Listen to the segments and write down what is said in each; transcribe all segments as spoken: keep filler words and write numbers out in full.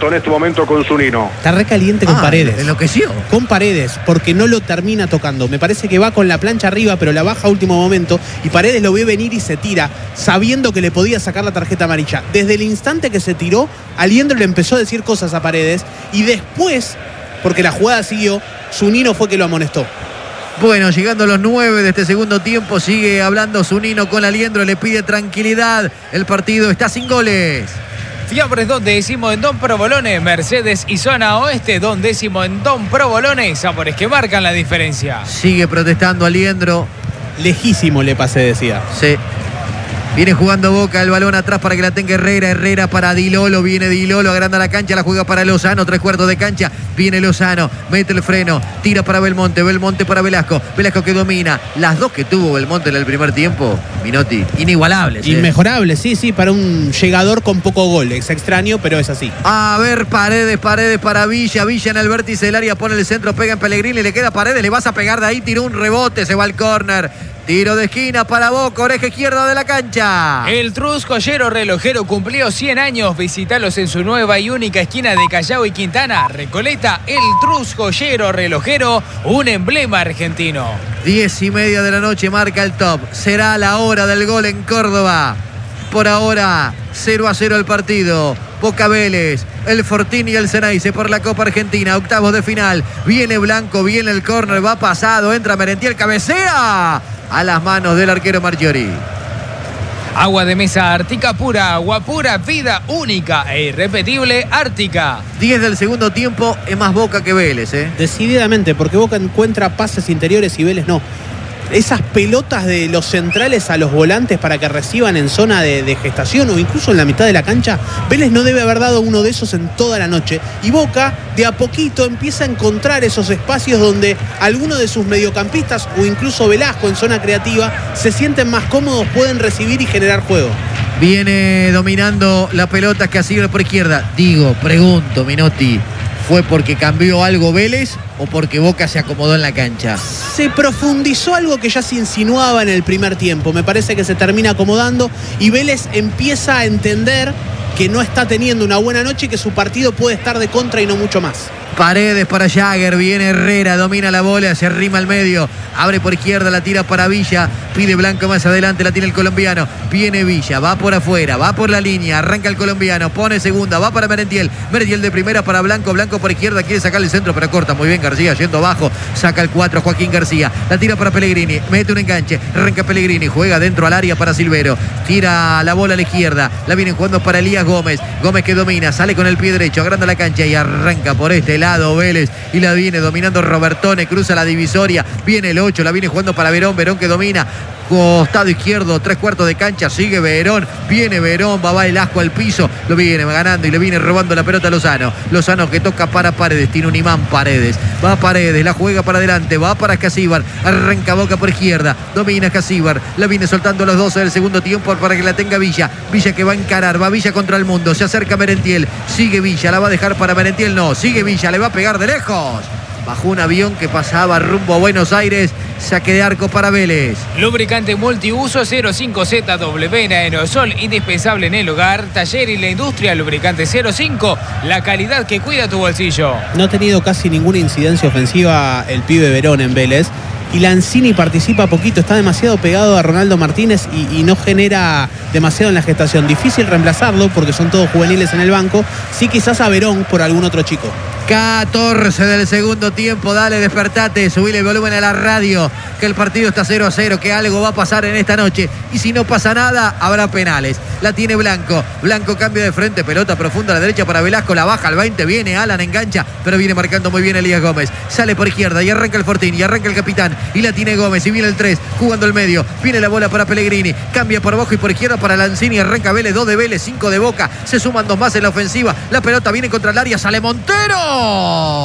contacto en este momento con Zunino. Está recaliente con ah, Paredes. Enloqueció. Con Paredes, porque no lo termina tocando. Me parece que va con la plancha arriba, pero la baja a último momento. Y Paredes lo ve venir y se tira, sabiendo que le podía sacar la tarjeta amarilla. Desde el instante que se tiró, Aliendro le empezó a decir cosas a Paredes. Y después, porque la jugada siguió, Zunino fue que lo amonestó. Bueno, llegando a los nueve de este segundo tiempo, sigue hablando Zunino con Aliendro, le pide tranquilidad. El partido está sin goles. Fiambres Don décimo en Don Provolone, Mercedes y Zona Oeste Don décimo en Don Provolone, sabores que marcan la diferencia. Sigue protestando Aliendro. Lejísimo le pasé, decía. Sí. Viene jugando Boca, el balón atrás para que la tenga Herrera. Herrera para Di Lolo, viene Di Lolo, agranda la cancha, la juega para Lozano, tres cuartos de cancha. Viene Lozano, mete el freno, tira para Belmonte, Belmonte para Velasco. Velasco que domina. Las dos que tuvo Belmonte en el primer tiempo, Minotti, inigualables. ¿eh? Inmejorable, sí, sí, para un llegador con poco gol. Es extraño, pero es así. A ver, Paredes, Paredes para Villa. Villa en el vértice del área, pone el centro, pega en Pellegrini, le queda Paredes, le vas a pegar de ahí, tiró un rebote, se va al córner. Tiro de esquina para Boca, oreja izquierda de la cancha. El Truscollero Relojero cumplió cien años. Visítalos en su nueva y única esquina de Callao y Quintana. Recoleta, el Truscollero Relojero, un emblema argentino. Diez y media de la noche marca el top. Será la hora del gol en Córdoba. Por ahora, cero a cero el partido. Boca Vélez, el Fortín y el Ceneice por la Copa Argentina, octavos de final. Viene Blanco, viene el córner, va pasado, entra Merentiel, cabecea a las manos del arquero Marchiori. Agua de mesa Ártica pura, agua pura, vida única e irrepetible Ártica. diez del segundo tiempo, es más Boca que Vélez, ¿eh? Decididamente, porque Boca encuentra pases interiores y Vélez no. Esas pelotas de los centrales a los volantes para que reciban en zona de, de gestación o incluso en la mitad de la cancha, Vélez no debe haber dado uno de esos en toda la noche. Y Boca, de a poquito, empieza a encontrar esos espacios donde algunos de sus mediocampistas o incluso Velasco en zona creativa se sienten más cómodos, pueden recibir y generar juego. Viene dominando la pelota Castillo por izquierda. Digo, pregunto, Minotti, ¿fue porque cambió algo Vélez o porque Boca se acomodó en la cancha? Se profundizó algo que ya se insinuaba en el primer tiempo. Me parece que se termina acomodando y Vélez empieza a entender que no está teniendo una buena noche y que su partido puede estar de contra y no mucho más. Paredes para Jagger, viene Herrera, domina la bola, se arrima al medio, abre por izquierda, la tira para Villa, pide Blanco más adelante, la tiene el colombiano, viene Villa, va por afuera, va por la línea, arranca el colombiano, pone segunda, va para Merentiel, Merentiel de primera para Blanco, Blanco por izquierda, quiere sacarle el centro, pero corta muy bien García, yendo abajo, saca el cuatro, Joaquín García, la tira para Pellegrini, mete un enganche, arranca Pellegrini, juega dentro al área para Silvero, tira la bola a la izquierda, la vienen jugando para Elías Gómez, Gómez que domina, sale con el pie derecho, agranda la cancha y arranca por este lado Vélez y la viene dominando Robertone, cruza la divisoria, viene el ocho, la viene jugando para Verón, Verón que domina, costado izquierdo, tres cuartos de cancha, sigue Verón, viene Verón, va Velasco al piso, lo viene ganando y le viene robando la pelota a Lozano, Lozano que toca para Paredes, tiene un imán Paredes, va Paredes, la juega para adelante, va para Casíbar, arranca Boca por izquierda, domina Casíbar, la viene soltando a los doce del segundo tiempo para que la tenga Villa, Villa que va a encarar, va Villa contra el mundo, se acerca Merentiel, sigue Villa, la va a dejar para Merentiel, no, sigue Villa, le va a pegar de lejos. Bajó un avión que pasaba rumbo a Buenos Aires. Saque de arco para Vélez. Lubricante multiuso cero cinco Z W en aerosol, indispensable en el hogar, taller y la industria. Lubricante cero cinco, la calidad que cuida tu bolsillo. No ha tenido casi ninguna incidencia ofensiva el pibe Verón en Vélez. Y Lanzini participa poquito, está demasiado pegado a Ronaldo Martínez y, y no genera demasiado en la gestación. Difícil reemplazarlo porque son todos juveniles en el banco. Sí, quizás a Verón por algún otro chico. catorce del segundo tiempo, dale, despertate, subile el volumen a la radio, que el partido está cero a cero, que algo va a pasar en esta noche, y si no pasa nada, habrá penales. La tiene Blanco, Blanco cambia de frente, pelota profunda a la derecha para Velasco, la baja al veinte, viene Alan, engancha, pero viene marcando muy bien Elías Gómez, sale por izquierda y arranca el Fortín, y arranca el capitán, y la tiene Gómez, y viene el tres, jugando el medio, viene la bola para Pellegrini, cambia por abajo y por izquierda para Lanzini, arranca Vélez, dos de Vélez, cinco de Boca, se suman dos más en la ofensiva, la pelota viene contra el área, sale Montero.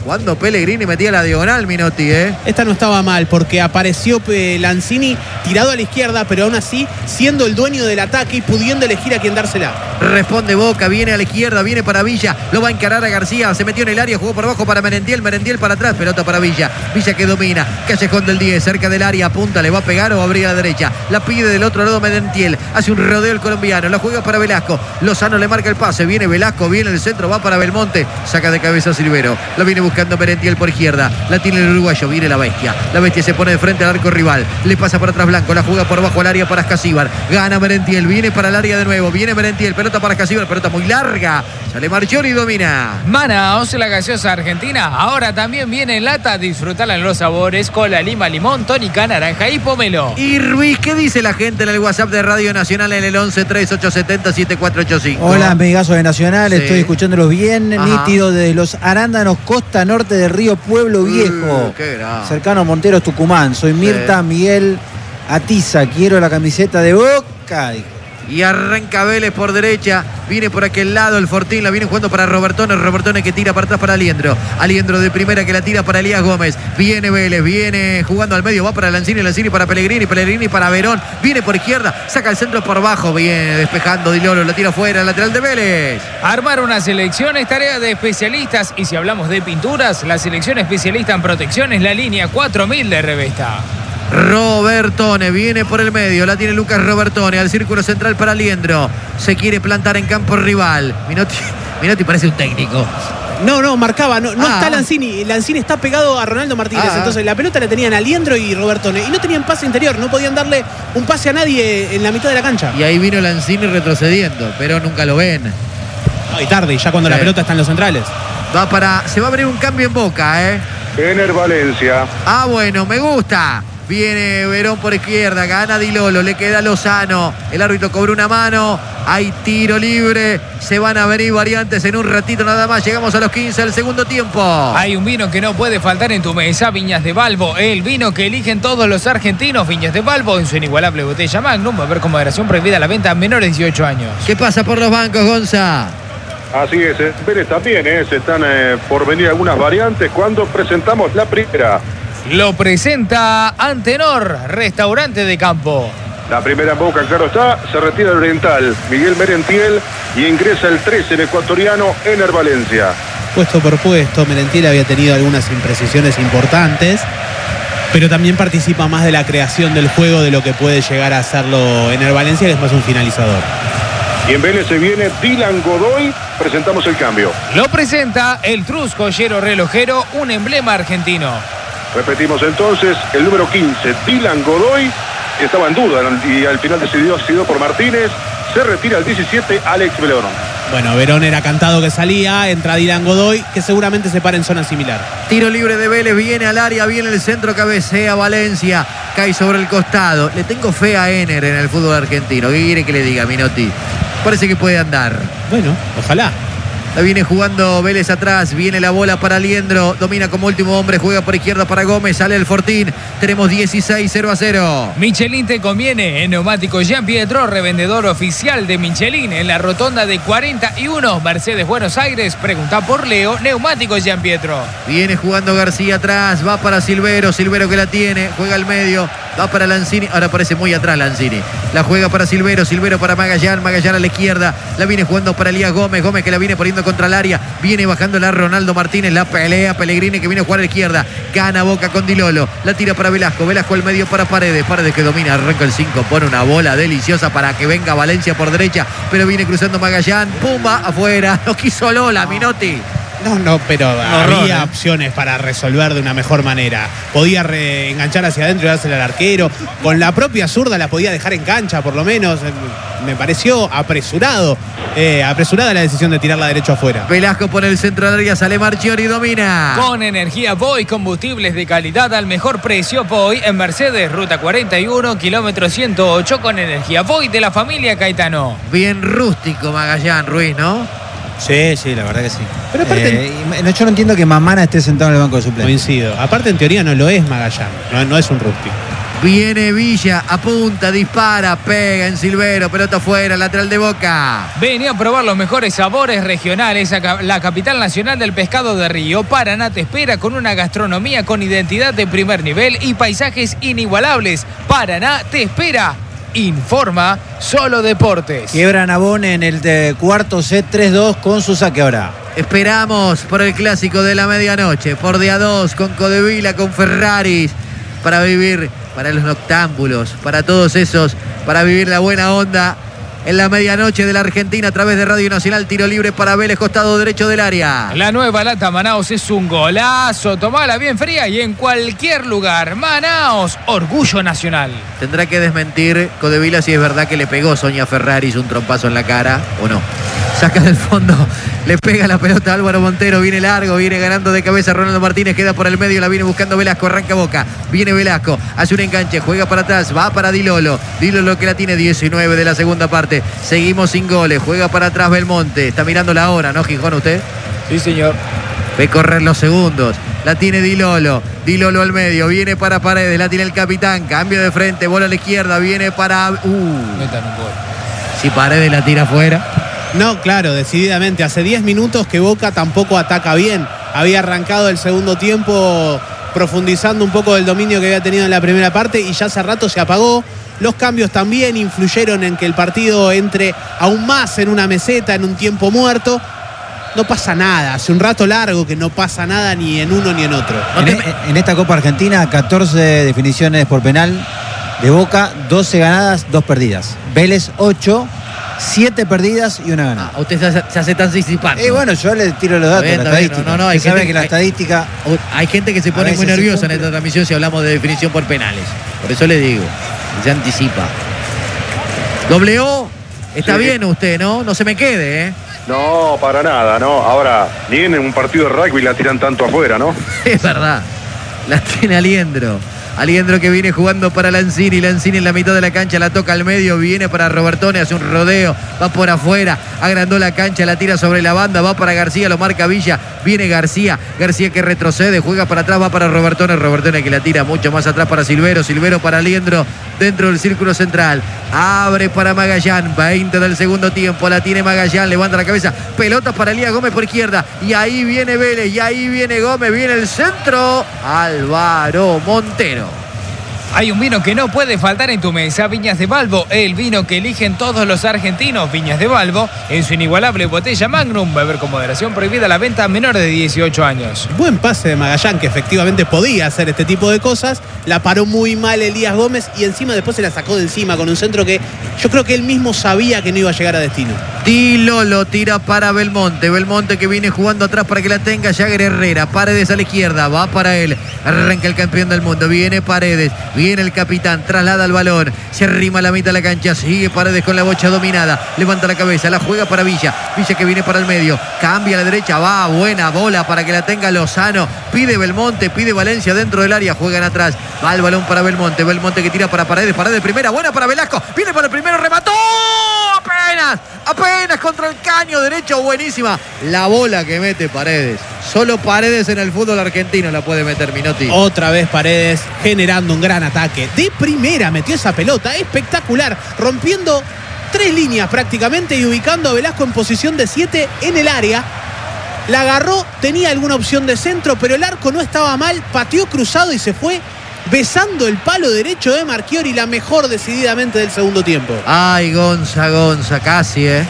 Cuando Pellegrini metía la diagonal, Minotti, ¿eh? Esta no estaba mal porque apareció eh, Lanzini tirado a la izquierda, pero aún así siendo el dueño del ataque y pudiendo elegir a quién dársela. Responde Boca, viene a la izquierda, viene para Villa, lo va a encarar a García, se metió en el área, jugó por abajo para Merentiel, Merentiel para atrás, pelota para Villa, Villa que domina, callejón del diez, cerca del área, apunta, le va a pegar o va a abrir a la derecha, la pide del otro lado Merentiel, hace un rodeo el colombiano, la juega para Velasco, Lozano le marca el pase, viene Velasco, viene el centro, va para Belmonte, saca de cabeza Silvero, la viene buscando Merentiel por izquierda, la tiene el uruguayo, viene la bestia, la bestia se pone de frente al arco rival, le pasa por atrás Blanco, la juega por abajo al área para Ascasíbar, gana Merentiel, viene para el área de nuevo, viene Merentiel, pelota para Ascasíbar, pelota muy larga, sale Marchiori y domina. Manaos, la gaseosa argentina, ahora también viene en lata, disfrutarla en los sabores, cola, lima, limón, tónica, naranja y pomelo. Y Ruiz, ¿qué dice la gente en el WhatsApp de Radio Nacional en el once tres ocho siete cero siete cuatro ocho cinco? Hola, amigazos de Nacional, sí. Estoy escuchándolos bien, Ajá. nítido desde los Arándanos, costa norte del río Pueblo Viejo, uh, qué grave. cercano a Monteros, Tucumán. Soy Mirta Sí. Miguel Atiza, quiero la camiseta de Boca. Y arranca Vélez por derecha, viene por aquel lado el Fortín, la viene jugando para Robertone, Robertone que tira para atrás para Aliendro, Aliendro de primera que la tira para Elías Gómez, viene Vélez, viene jugando al medio, va para Lanzini, Lanzini para Pellegrini, Pellegrini para Verón, viene por izquierda, saca el centro por abajo, viene despejando Di Loro, la tira fuera, lateral de Vélez. Armar una selección es tarea de especialistas y si hablamos de pinturas, la selección especialista en protección es la línea cuatro mil de Revesta. Robertone viene por el medio, la tiene Lucas Robertone al círculo central para Aliendro, se quiere plantar en campo rival. Minotti, Minotti parece un técnico. No, no, marcaba, no, no Ah. está Lanzini. Lanzini está pegado a Ronaldo Martínez. Ah. Entonces la pelota la tenían Aliendro y Robertone. Y no tenían pase interior, no podían darle un pase a nadie en la mitad de la cancha. Y ahí vino Lanzini retrocediendo, pero nunca lo ven. No, y tarde, ya cuando Sí. la pelota está en los centrales. Va para, se va a abrir un cambio en Boca, ¿eh? Ener Valencia. Ah, bueno, me gusta. Viene Verón por izquierda, gana Di Lolo, le queda Lozano. El árbitro cobró una mano, hay tiro libre. Se van a venir variantes en un ratito nada más. Llegamos a los quince del segundo tiempo. Hay un vino que no puede faltar en tu mesa, Viñas de Balbo, el vino que eligen todos los argentinos. Viñas de Balbo en su inigualable botella Magnum, va a haber con moderación prohibida la venta a menores de dieciocho años. ¿Qué pasa por los bancos, Gonza? Así es, eh. Vélez también, eh. Se están eh, por venir algunas variantes cuando presentamos la primera. Lo presenta Antenor, restaurante de campo. La primera en Boca, claro está, se retira el oriental Miguel Merentiel y ingresa el trece, el ecuatoriano Ener Valencia. Puesto por puesto, Merentiel había tenido algunas imprecisiones importantes, pero también participa más de la creación del juego de lo que puede llegar a hacerlo Ener Valencia, que es más un finalizador. Y en Vélez se viene Dylan Godoy, presentamos el cambio. Lo presenta el Trusco Yero Relojero, un emblema argentino. Repetimos entonces, el número quince, Dylan Godoy, que estaba en duda y al final decidió, decidió por Martínez. Se retira el diecisiete, Alex Verón. Bueno, Verón era cantado que salía, entra Dylan Godoy, que seguramente se para en zona similar. Tiro libre de Vélez, viene al área, viene el centro, cabecea Valencia, cae sobre el costado. Le tengo fe a Ener en el fútbol argentino. ¿Qué quiere que le diga, Minotti? Parece que puede andar. Bueno, ojalá. La viene jugando Vélez atrás, viene la bola para Aliendro, domina como último hombre, juega por izquierda para Gómez, sale el Fortín, tenemos dieciséis, cero a cero. Michelin te conviene, en Neumáticos Jean Pietro, revendedor oficial de Michelin, en la rotonda de cuarenta y uno, Mercedes Buenos Aires, pregunta por Leo, Neumáticos Jean Pietro. Viene jugando García atrás, va para Silvero, Silvero que la tiene, juega al medio, va para Lanzini, ahora parece muy atrás Lanzini, la juega para Silvero, Silvero para Magallán, Magallán a la izquierda, la viene jugando para Elías Gómez, Gómez que la viene poniendo contra el área, viene bajando la Ronaldo Martínez, la pelea Pellegrini que viene a jugar a la izquierda, gana Boca con Di Lolo, la tira para Velasco, Velasco al medio para Paredes, Paredes que domina, arranca el cinco, pone una bola deliciosa para que venga Valencia por derecha, pero viene cruzando Magallán, pumba, afuera, no quiso Lola, Minotti. No, no, pero horror, había ¿eh? opciones para resolver de una mejor manera. Podía enganchar hacia adentro y dársela al arquero. Con la propia zurda la podía dejar en cancha, por lo menos. Me pareció apresurado. Eh, apresurada la decisión de tirarla derecho afuera. Velasco por el centro del área, sale Marchiori y domina. Con energía Voy, combustibles de calidad al mejor precio. Voy en Mercedes, ruta cuarenta y uno, kilómetro ciento ocho, con energía Voy de la familia Caetano. Bien rústico Magallán, Ruiz, ¿no? Sí, sí, la verdad que sí. Pero aparte, eh, no, yo no entiendo que Mamana esté sentado en el banco de suplentes. coincido. Aparte, en teoría no lo es Magallán, no, no es un rugby. Viene Villa, apunta, dispara, pega en Silvero, pelota afuera, lateral de Boca. Venía a probar los mejores sabores regionales a la capital nacional del pescado de río. Paraná te espera con una gastronomía con identidad de primer nivel y paisajes inigualables. Paraná te espera. Informa Solo Deportes. Quiebra Nabón en el de cuarto set tres dos con su saque ahora. Esperamos por el clásico de la medianoche, por día dos, con Codevila, con Ferraris, para vivir, para los noctámbulos, para todos esos, para vivir la buena onda en la medianoche de la Argentina a través de Radio Nacional. Tiro libre para Vélez, costado derecho del área. La nueva lata Manaos es un golazo. Tomala bien fría y en cualquier lugar. Manaos, orgullo nacional. Tendrá que desmentir Codevila si es verdad que le pegó Sonia Ferraris un trompazo en la cara o no. Saca del fondo, le pega la pelota a Álvaro Montero, viene largo, viene ganando de cabeza Ronaldo Martínez, queda por el medio, la viene buscando Velasco, arranca Boca, viene Velasco, hace un enganche, juega para atrás, va para Dilolo, Dilolo que la tiene diecinueve de la segunda parte, seguimos sin goles, juega para atrás Belmonte, está mirando la hora, ¿no, Gijón, usted? Sí, señor. Ve correr los segundos, la tiene Dilolo, Dilolo al medio, viene para Paredes, la tiene el capitán, cambio de frente, bola a la izquierda, viene para... Uh. Metan un gol. Si Paredes la tira afuera... No, claro, decididamente. Hace diez minutos que Boca tampoco ataca bien. Había arrancado el segundo tiempo profundizando un poco del dominio que había tenido en la primera parte y ya hace rato se apagó. Los cambios también influyeron en que el partido entre aún más en una meseta, en un tiempo muerto. No pasa nada. Hace un rato largo que no pasa nada ni en uno ni en otro. En, e- en esta Copa Argentina, catorce definiciones por penal de Boca, doce ganadas, dos perdidas. Vélez, ocho. Siete perdidas y una ganada. Ah, usted se hace, se hace tan participante. Eh, bueno, yo le tiro los datos, Está bien, la está bien. estadística. No, no, hay Usted sabe gente- que la hay- estadística... Hay gente que se pone muy veces se nerviosa en cumple. esta transmisión si hablamos de definición por penales. Por eso le digo, se anticipa. Doble O, está Sí. bien usted, ¿no? No se me quede, ¿eh? No, para nada, ¿no? Ahora, ni en un partido de rugby la tiran tanto afuera, ¿no? Es verdad. La tiene Aliendro. Aliendro que viene jugando para Lanzini. Lanzini en la mitad de la cancha, la toca al medio, viene para Robertone, hace un rodeo, va por afuera, agrandó la cancha, la tira sobre la banda, va para García, lo marca Villa, viene García, García que retrocede, juega para atrás, va para Robertone, Robertone que la tira mucho más atrás para Silvero, Silvero para Aliendro, dentro del círculo central, abre para Magallán, veinte del segundo tiempo, la tiene Magallán, levanta la cabeza, pelota para Elías Gómez por izquierda, y ahí viene Vélez, y ahí viene Gómez, viene el centro, Álvaro Montero. Hay un vino que no puede faltar en tu mesa, Viñas de Balbo, el vino que eligen todos los argentinos. Viñas de Balbo, en su inigualable botella Magnum, beber con moderación, prohibida la venta a menores de dieciocho años. Buen pase de Magallán, que efectivamente podía hacer este tipo de cosas. La paró muy mal Elías Gómez y encima después se la sacó de encima con un centro que yo creo que él mismo sabía que no iba a llegar a destino. Dilolo tira para Belmonte. Belmonte que viene jugando atrás para que la tenga Jagger Herrera. Paredes a la izquierda, va para él. Arranca el campeón del mundo. Viene Paredes, viene el capitán, traslada el balón. Se arrima a la mitad de la cancha. Sigue Paredes con la bocha dominada. Levanta la cabeza, la juega para Villa. Villa que viene para el medio. Cambia a la derecha, va, buena bola para que la tenga Lozano. Pide Belmonte, pide Valencia dentro del área. Juegan atrás. Va el balón para Belmonte. Belmonte que tira para Paredes. Paredes primera, buena para Velasco. Viene para el primero, remató. Apenas, apenas contra el caño derecho, buenísima la bola que mete Paredes. Solo Paredes en el fútbol argentino la puede meter Minotti. Otra vez Paredes generando un gran ataque. De primera metió esa pelota, espectacular, rompiendo tres líneas prácticamente y ubicando a Velasco en posición de siete en el área. La agarró, tenía alguna opción de centro, pero el arco no estaba mal, pateó cruzado y se fue besando el palo derecho de Marchiori, la mejor decididamente del segundo tiempo. Ay, Gonza, Gonza, casi, ¿eh?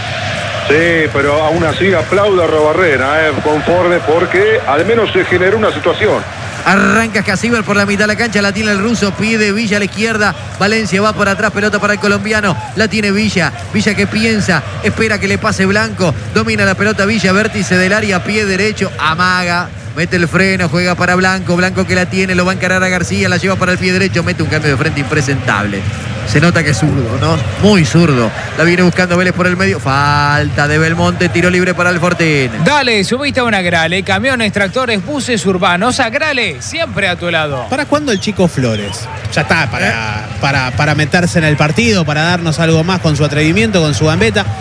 Sí, pero aún así aplaudo a Robarrena, eh, conforme, porque al menos se generó una situación. Arranca Casiber por la mitad de la cancha, la tiene el ruso, pide Villa a la izquierda, Valencia va por atrás, pelota para el colombiano, la tiene Villa, Villa que piensa, espera que le pase Blanco, domina la pelota Villa, vértice del área, pie derecho, amaga, mete el freno, juega para Blanco, Blanco que la tiene, lo va a encarar a García, la lleva para el pie derecho, mete un cambio de frente impresentable. Se nota que es zurdo, ¿no? Muy zurdo. La viene buscando Vélez por el medio. Falta de Belmonte, tiro libre para el Fortín. Dale, subiste a una Grale, camiones, tractores, buses urbanos, a Grale, siempre a tu lado. ¿Para cuándo el Chico Flores? Ya está, para, para, para meterse en el partido, para darnos algo más con su atrevimiento, con su gambeta.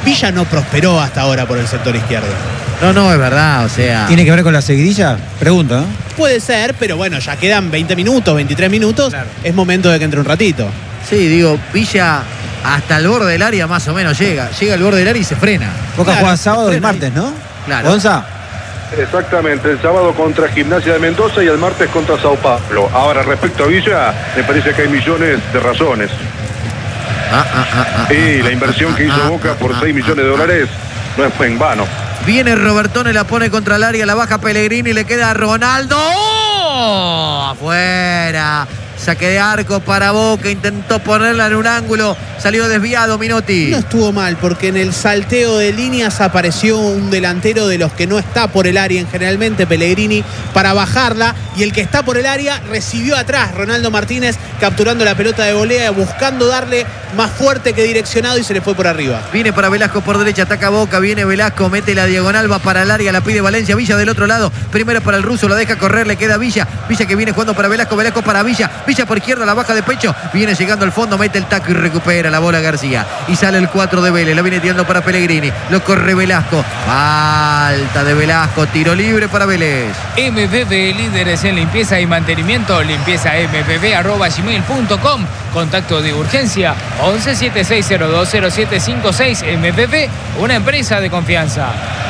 Villa no prosperó hasta ahora por el sector izquierdo. No, no, es verdad, o sea... ¿Tiene que ver con la seguidilla? Pregunto, ¿no? Puede ser, pero bueno, ya quedan veinte minutos, veintitrés minutos. Claro. Es momento de que entre un ratito. Sí, digo, Villa hasta el borde del área más o menos llega. Llega al borde del área y se frena. Boca claro, juega sábado y martes, ¿no? Claro. ¿Gonza? Exactamente, el sábado contra Gimnasia de Mendoza y el martes contra Sao Paulo. Ahora, respecto a Villa, me parece que hay millones de razones. Ah, ah, ah, ah, y ah, la inversión ah, que hizo ah, Boca ah, por ah, seis ah, millones de ah, dólares no es en vano. Viene Robertone, la pone contra el área, la baja Pellegrini, le queda a Ronaldo. ¡Oh! Afuera. Saque de arco para Boca, intentó ponerla en un ángulo, salió desviado Minotti. No estuvo mal, porque en el salteo de líneas apareció un delantero de los que no está por el área, en generalmente Pellegrini, para bajarla, y el que está por el área recibió atrás, Ronaldo Martínez, capturando la pelota de volea, buscando darle más fuerte que direccionado, y se le fue por arriba. Viene para Velasco por derecha, ataca Boca, viene Velasco, mete la diagonal, va para el área, la pide Valencia, Villa del otro lado, primero para el ruso, la deja correr, le queda Villa, Villa que viene jugando para Velasco, Velasco para Villa, Villa por izquierda, la baja de pecho, viene llegando al fondo, mete el taco y recupera la bola García, y sale el cuatro de Vélez, la viene tirando para Pellegrini, lo corre Velasco, falta de Velasco, tiro libre para Vélez. M V V, líderes en limpieza y mantenimiento, limpieza m v v arroba gmail punto com, contacto de urgencia once setenta y seis cero dos cero siete cinco seis. M V V, una empresa de confianza.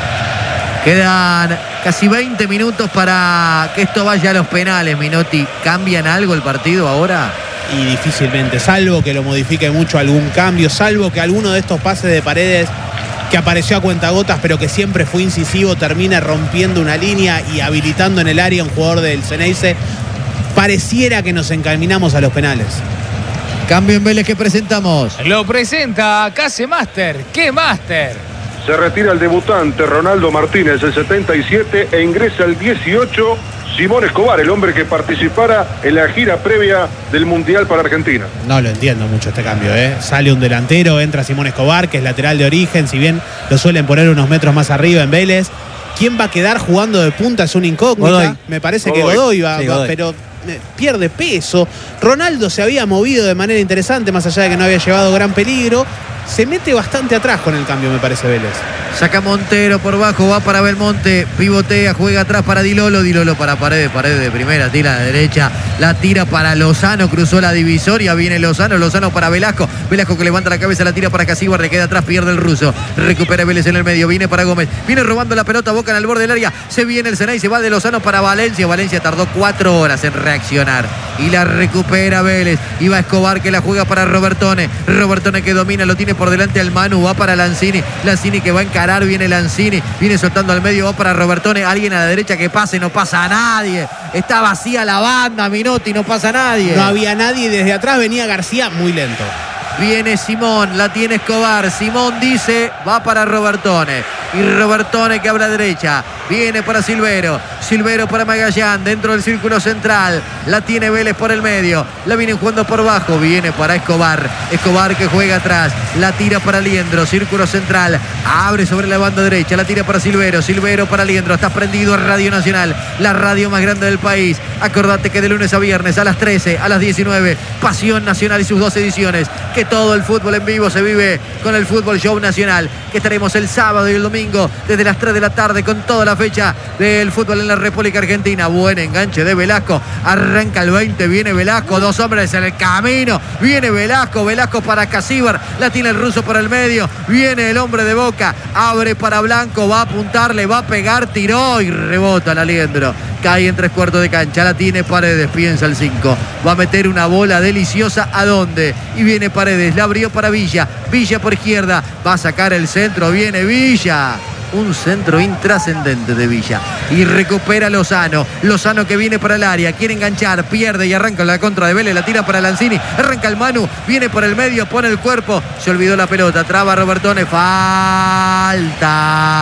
Quedan casi veinte minutos para que esto vaya a los penales, Minotti. ¿Cambian algo el partido ahora? Y difícilmente, salvo que lo modifique mucho algún cambio, salvo que alguno de estos pases de Paredes que apareció a cuentagotas pero que siempre fue incisivo termine rompiendo una línea y habilitando en el área un jugador del Ceneice. Pareciera que nos encaminamos a los penales. Cambio en Vélez que presentamos. Lo presenta Case Master. ¿Qué Master? Se retira el debutante Ronaldo Martínez, el setenta y siete, e ingresa el dieciocho, Simón Escobar, el hombre que participara en la gira previa del Mundial para Argentina. No lo entiendo mucho este cambio, ¿eh? Sale un delantero, entra Simón Escobar, que es lateral de origen, si bien lo suelen poner unos metros más arriba en Vélez. ¿Quién va a quedar jugando de punta? Es una incógnita. Godoy. Me parece Godoy. que Godoy va, Sí, va Godoy. pero eh, pierde peso. Ronaldo se había movido de manera interesante, más allá de que no había llevado gran peligro. Se mete bastante atrás con el cambio, me parece, Vélez. Saca Montero por bajo, va para Belmonte, pivotea, juega atrás para Dilolo, Dilolo para Paredes, Paredes de primera, tira de derecha, la tira para Lozano, cruzó la divisoria, viene Lozano, Lozano para Velasco, Velasco que levanta la cabeza, la tira para Casíbar, le queda atrás, pierde el ruso, recupera Vélez en el medio, viene para Gómez, viene robando la pelota, Boca en el borde del área, se viene el Ceneice, se va de Lozano para Valencia, Valencia tardó cuatro horas en reaccionar y la recupera Vélez, y va Escobar que la juega para Robertone, Robertone que domina, lo tiene por delante al Manu, va para Lanzini, Lanzini que va a encarar, viene Lanzini, viene soltando al medio, va para Robertone, alguien a la derecha que pase, no pasa a nadie, está vacía la banda, Minotti, no pasa a nadie. No había nadie, desde atrás venía García muy lento. Viene Simón, la tiene Escobar, Simón dice, va para Robertone, y Robertone que habla derecha, viene para Silvero, Silvero para Magallán, dentro del círculo central, la tiene Vélez por el medio, la viene jugando por bajo, viene para Escobar, Escobar que juega atrás, la tira para Liendro, círculo central, abre sobre la banda derecha, la tira para Silvero, Silvero para Liendro, está prendido Radio Nacional, la radio más grande del país, acordate que de lunes a viernes a las trece, a las diecinueve, Pasión Nacional y sus dos ediciones, que todo el fútbol en vivo se vive con el Fútbol Show Nacional, que estaremos el sábado y el domingo desde las tres de la tarde con toda la fecha del fútbol en la República Argentina. Buen enganche de Velasco, arranca el veinte, viene Velasco, dos hombres en el camino, viene Velasco, Velasco para Casíbar, la tiene el ruso por el medio, viene el hombre de Boca, abre para Blanco, va a apuntarle, va a pegar, tiró y rebota la Liendro, cae en tres cuartos de cancha, la tiene Paredes, piensa el cinco, va a meter una bola deliciosa, ¿a dónde? Y viene Paredes, la abrió para Villa, Villa por izquierda, va a sacar el centro, viene Villa, un centro intrascendente de Villa, y recupera Lozano, Lozano que viene para el área, quiere enganchar, pierde y arranca la contra de Vélez, la tira para Lanzini, arranca el Manu, viene por el medio, pone el cuerpo, se olvidó la pelota, traba Robertone, falta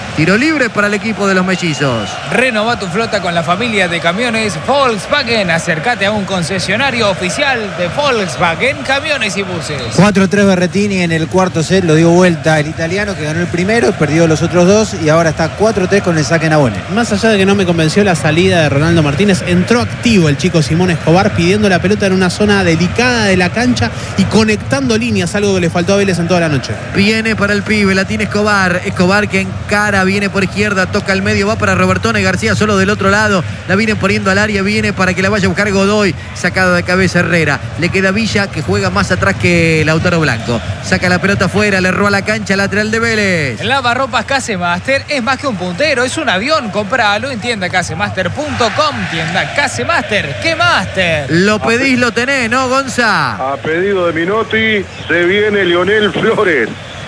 Tiro libre para el equipo de los mellizos. Renova tu flota con la familia de camiones Volkswagen. Acércate a un concesionario oficial de Volkswagen Camiones y Buses. cuatro tres Berretini en el cuarto set, lo dio vuelta el italiano que ganó el primero, perdió los otros dos y ahora está cuatro tres con el saque Nabone. Más allá de que no me convenció la salida de Ronaldo Martínez, entró activo el chico Simón Escobar pidiendo la pelota en una zona delicada de la cancha y conectando líneas, algo que le faltó a Vélez en toda la noche. Viene para el pibe, la tiene Escobar. Escobar que encara, viene por izquierda, toca al medio, va para Robertone García solo del otro lado. La viene poniendo al área, viene para que la vaya a buscar Godoy. Sacada de cabeza Herrera. Le queda Villa que juega más atrás que Lautaro Blanco. Saca la pelota afuera, le roba la cancha, lateral de Vélez. Lavarropas Casemaster es más que un puntero, es un avión. Compralo en tienda casemaster punto com. Tienda Casemaster. ¿Qué Master? Lo pedís, lo tenés, ¿no, Gonza? A pedido de Minotti, se viene Lionel Flores.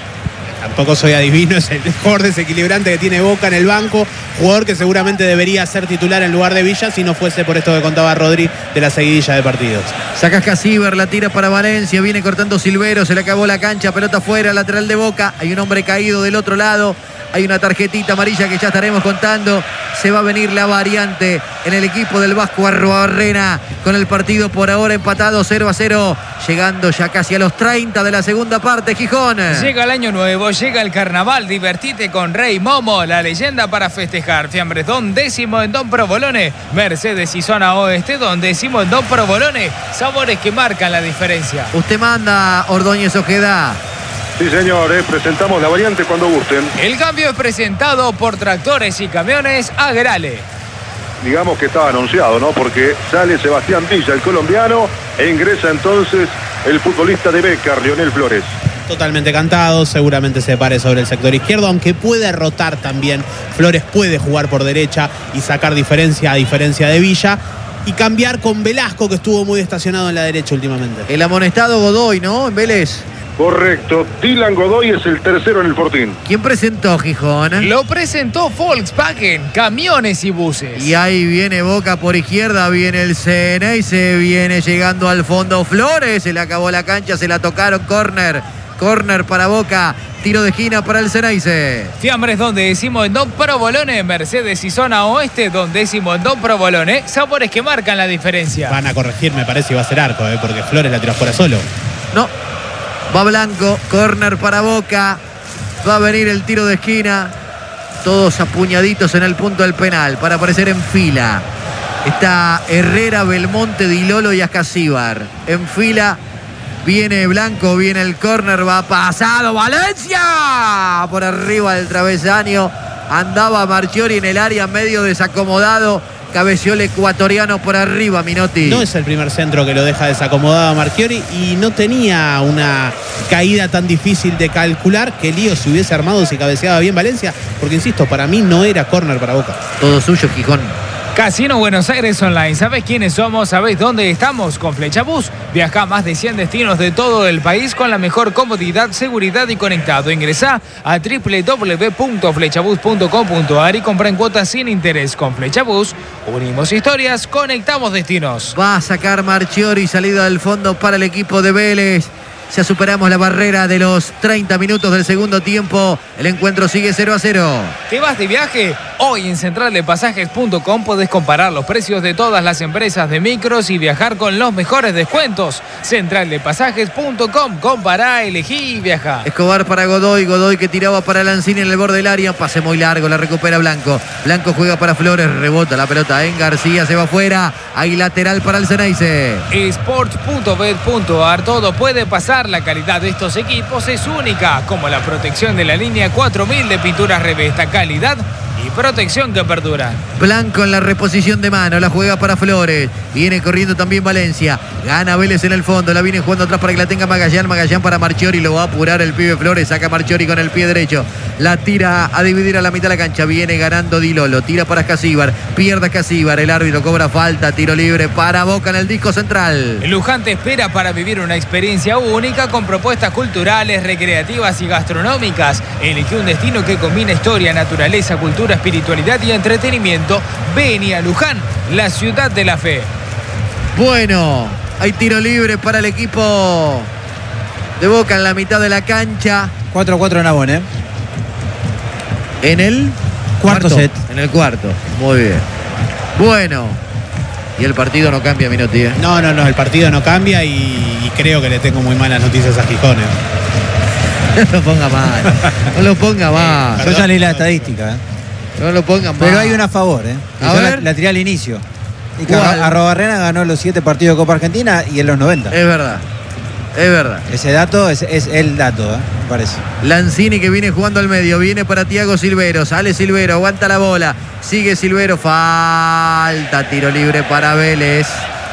Tampoco soy adivino, es el mejor desequilibrante que tiene Boca en el banco. Jugador que seguramente debería ser titular en lugar de Villa si no fuese por esto que contaba Rodri de la seguidilla de partidos. Saca Casíbar, la tira para Valencia, viene cortando Silvero, se le acabó la cancha, pelota afuera, lateral de Boca. Hay un hombre caído del otro lado. Hay una tarjetita amarilla que ya estaremos contando. Se va a venir la variante en el equipo del Vasco Arruabarrena con el partido por ahora empatado cero a cero. Llegando ya casi a los treinta de la segunda parte, Gijón. Llega el año nuevo, llega el carnaval. Divertite con Rey Momo, la leyenda para festejar. Fiambres Don décimo en Don Provolone. Mercedes y Zona Oeste, Don décimo en Don Provolone. Sabores que marcan la diferencia. Usted manda, Ordóñez Ojeda. Sí, señores, presentamos la variante cuando gusten. El cambio es presentado por Tractores y Camiones Agrale. Digamos que estaba anunciado, ¿no? Porque sale Sebastián Villa, el colombiano, e ingresa entonces el futbolista de Becar, Lionel Flores. Totalmente cantado, seguramente se pare sobre el sector izquierdo, aunque puede rotar también. Flores puede jugar por derecha y sacar diferencia a diferencia de Villa. Y cambiar con Velasco, que estuvo muy estacionado en la derecha últimamente. El amonestado Godoy, ¿no? En Vélez. Correcto, Dylan Godoy es el tercero en el Fortín. ¿Quién presentó, Gijón? Lo presentó Volkswagen Camiones y Buses. Y ahí viene Boca por izquierda, viene el C N y se viene llegando al fondo Flores. Se le acabó la cancha, se la tocaron, córner. Córner para Boca, tiro de esquina para el Ceneice. Fiambres Don décimo en Don Provolone. Mercedes y Zona Oeste, Don décimo en Don Provolone. Sabores que marcan la diferencia. Van a corregir, me parece, y va a ser arco, ¿eh? Porque Flores la tiró fuera solo. No. Va Blanco, córner para Boca. Va a venir el tiro de esquina. Todos apuñaditos en el punto del penal para aparecer en fila. Está Herrera, Belmonte, Dilolo y Ascasíbar. En fila viene Blanco, viene el córner, va pasado Valencia. Por arriba del travesaño. Andaba Marchiori en el área medio desacomodado. Cabeció el ecuatoriano por arriba, Minotti. No es el primer centro que lo deja desacomodado a Marchiori y no tenía una caída tan difícil de calcular. Que lío se hubiese armado si cabeceaba bien Valencia, porque insisto, para mí no era córner para Boca. Todo suyo, Gijón. Casino Buenos Aires Online. ¿Sabés quiénes somos? ¿Sabés dónde estamos? Con Flechabús. Viaja a más de cien destinos de todo el país con la mejor comodidad, seguridad y conectado. Ingresá a doble u doble u doble u punto flechabús punto com punto a r y compra en cuotas sin interés. Con Flechabús unimos historias, conectamos destinos. Va a sacar Marchiori, salida del fondo para el equipo de Vélez. Ya superamos la barrera de los treinta minutos del segundo tiempo. El encuentro sigue cero a cero. ¿Te vas de viaje? Hoy en central de pasajes punto com podés comparar los precios de todas las empresas de micros y viajar con los mejores descuentos. central de pasajes punto com. Compará, elegí y viaja. Escobar para Godoy. Godoy que tiraba para Lanzini en el borde del área. Pase muy largo, la recupera Blanco. Blanco juega para Flores. Rebota la pelota en García. Se va afuera. Hay lateral para el Ceneice. Sports punto bet punto a r. Todo puede pasar. La calidad de estos equipos es única, como la protección de la línea cuatro mil de pinturas Revesta. Calidad y protección que perdura. Blanco en la reposición de mano, la juega para Flores. Viene corriendo también Valencia. Gana Vélez en el fondo, la viene jugando atrás para que la tenga Magallán. Magallán para Marchiori, lo va a apurar el pibe Flores. Saca Marchiori con el pie derecho. La tira a dividir a la mitad de la cancha. Viene ganando Dilolo, tira para Ascasíbar. Pierde Ascasíbar, el árbitro cobra falta. Tiro libre para Boca en el disco central. Luján te espera para vivir una experiencia única con propuestas culturales, recreativas y gastronómicas. Elige un destino que combina historia, naturaleza, cultura, espiritualidad y entretenimiento. Vení a Luján, la ciudad de la fe. Bueno, hay tiro libre para el equipo de Boca en la mitad de la cancha. cuatro a cuatro en Nabone. En el Cuarto set. En el cuarto. Muy bien. Bueno. Y el partido no cambia, Minotti, ¿eh? No, no, no, el partido no cambia y, y creo que le tengo muy malas noticias a Gijón. ¿eh? No lo ponga mal. No lo ponga mal. Yo ya leí la estadística, ¿eh? No lo pongan mal. Pero hay una a favor, ¿eh? Y A yo ver. La, la tiré al inicio. Y que ¿Cuál? Arrobarrena ganó los siete partidos de Copa Argentina y en los noventa. Es verdad. Es verdad. Ese dato es, es el dato, ¿eh? Me parece. Lanzini que viene jugando al medio, viene para Thiago Silvero, sale Silvero, aguanta la bola, sigue Silvero, falta, tiro libre para Vélez.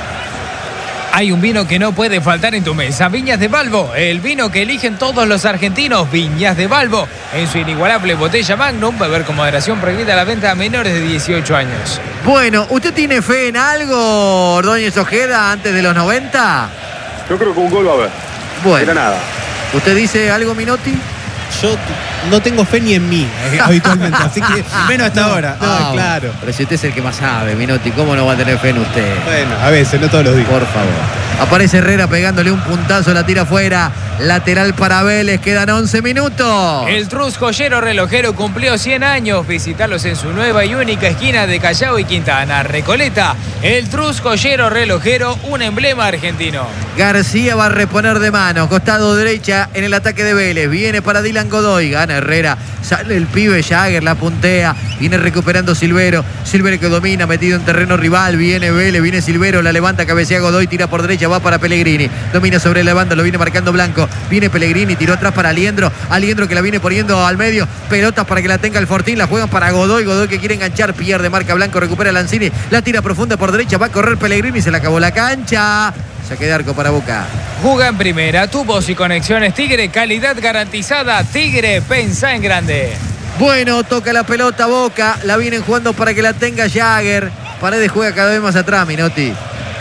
Hay un vino que no puede faltar en tu mesa, Viñas de Balbo, el vino que eligen todos los argentinos, Viñas de Balbo, en su inigualable botella Magnum, beber con moderación, prohibida la venta a menores de dieciocho años. Bueno, ¿usted tiene fe en algo, Ordóñez Ojeda, antes de los noventa? Yo creo que un gol va a haber. Bueno. Era nada. ¿Usted dice algo, Minotti? Yo no tengo fe ni en mí, eh, habitualmente, así que... Menos hasta no, ahora. No, Ah, claro. Pero si usted es el que más sabe, Minotti, ¿cómo no va a tener fe en usted? Bueno, a veces, no todos los días. Por favor. Aparece Herrera pegándole un puntazo, la tira afuera. Lateral para Vélez, quedan once minutos. El Trus Joyero Relojero cumplió cien años. Visitarlos en su nueva y única esquina de Callao y Quintana, Recoleta. El Trus Joyero Relojero, un emblema argentino. García va a reponer de mano, costado derecha en el ataque de Vélez. Viene para Dylan Godoy, gana Herrera. Sale el pibe Jagger, la puntea. Viene recuperando Silvero. Silvero que domina, metido en terreno rival. Viene Vélez, viene Silvero, la levanta, cabecea Godoy, tira por derecha, va para Pellegrini. Domina sobre la banda, lo viene marcando Blanco. Viene Pellegrini, tiró atrás para Aliendro. Aliendro que la viene poniendo al medio. Pelotas para que la tenga el Fortín. La juegan para Godoy. Godoy que quiere enganchar. Pierde, marca Blanco, recupera Lanzini. La tira profunda por derecha. Va a correr Pellegrini. Se le acabó la cancha. Saque de arco para Boca. Juga en primera, tubos y conexiones Tigre, calidad garantizada. Tigre, pensá en grande. Bueno, toca la pelota Boca. La vienen jugando para que la tenga Jagger. Paredes juega cada vez más atrás, Minotti.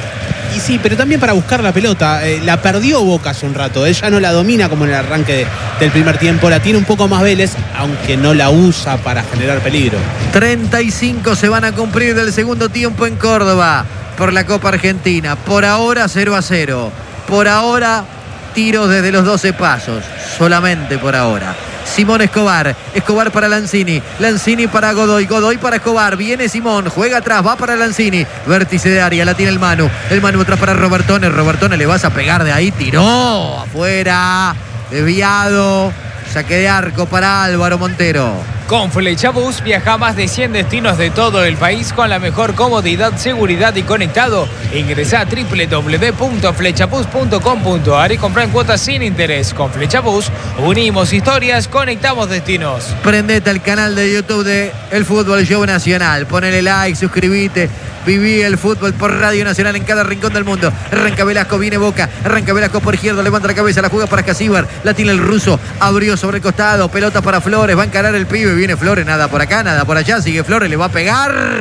Y sí, pero también para buscar la pelota. Eh, la perdió Boca hace un rato. Él ya no la domina como en el arranque de, del primer tiempo. La tiene un poco más Vélez, aunque no la usa para generar peligro. treinta y cinco se van a cumplir del segundo tiempo en Córdoba por la Copa Argentina. Por ahora cero a cero. Por ahora tiros desde los doce pasos. Solamente por ahora. Simón Escobar, Escobar para Lanzini, Lanzini para Godoy, Godoy para Escobar, viene Simón, juega atrás, va para Lanzini, vértice de área, la tiene el Manu, el Manu atrás para Robertone, Robertone le vas a pegar de ahí, tiró, afuera, desviado, saque de arco para Álvaro Montero. Con Flechabús viaja a más de cien destinos de todo el país con la mejor comodidad, seguridad y conectado. Ingresa a doble u doble u doble u punto flechabús punto com punto a r y compra en cuotas sin interés. Con Flechabús unimos historias, conectamos destinos. Prendete al canal de YouTube de El Fútbol Show Nacional. Ponele like, suscríbete. Viví el fútbol por Radio Nacional en cada rincón del mundo. Arranca Velasco, viene Boca. Arranca Velasco por izquierda, levanta la cabeza, la juega para Casíbar. La tiene el ruso, abrió sobre el costado. Pelota para Flores, va a encarar el pibe. Viene Flores, nada por acá, nada por allá. Sigue Flores, le va a pegar.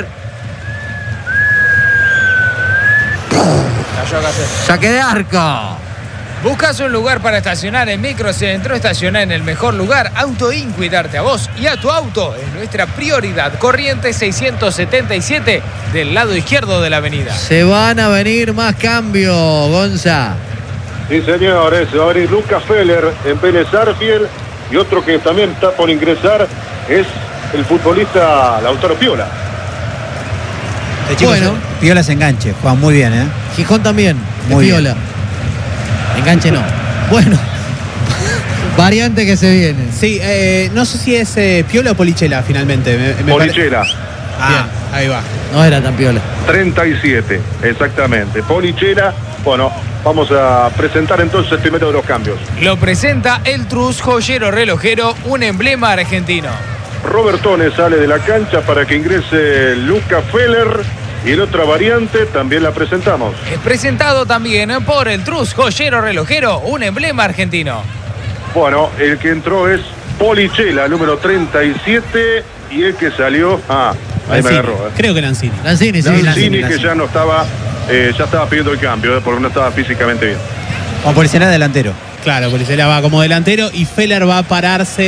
Saque de arco. ¿Buscas un lugar para estacionar en Microcentro? Estaciona en el mejor lugar. Auto In, cuidarte a vos y a tu auto es nuestra prioridad. Corrientes seiscientos setenta y siete del lado izquierdo de la avenida. Se van a venir más cambios, Gonza. Sí, señores, se va a venir Lucas Feller en Vélez Arfiel y otro que también está por ingresar es el futbolista Lautaro Piola. El chico Bueno. se- Piola se enganche, Juan, muy bien, ¿eh? Gijón también, Muy de Piola. Enganche no. Bueno, variante que se viene. Sí, eh, no sé si es eh, Piola o Polichela finalmente. Me- me pare- Polichela, Bien, ahí va. No era tan Piola. treinta y siete, exactamente. Polichela, bueno, vamos a presentar entonces el primero de los cambios. Lo presenta el Trus Joyero Relojero, un emblema argentino. Robertone sale de la cancha para que ingrese Lucas Feller y la otra variante también la presentamos. Es presentado también por el Trus Joyero Relojero, un emblema argentino. Bueno, el que entró es Polichela, número treinta y siete, y el que salió, ah, ahí me Lanzini. agarró. ¿eh? Creo que Lanzini. Lanzini, sí. Lanzini, Lanzini, que Lanzini. ya no estaba, eh, ya estaba pidiendo el cambio, eh, porque no estaba físicamente bien. Juan Polichela delantero. Claro, Polichela va como delantero y Feller va a pararse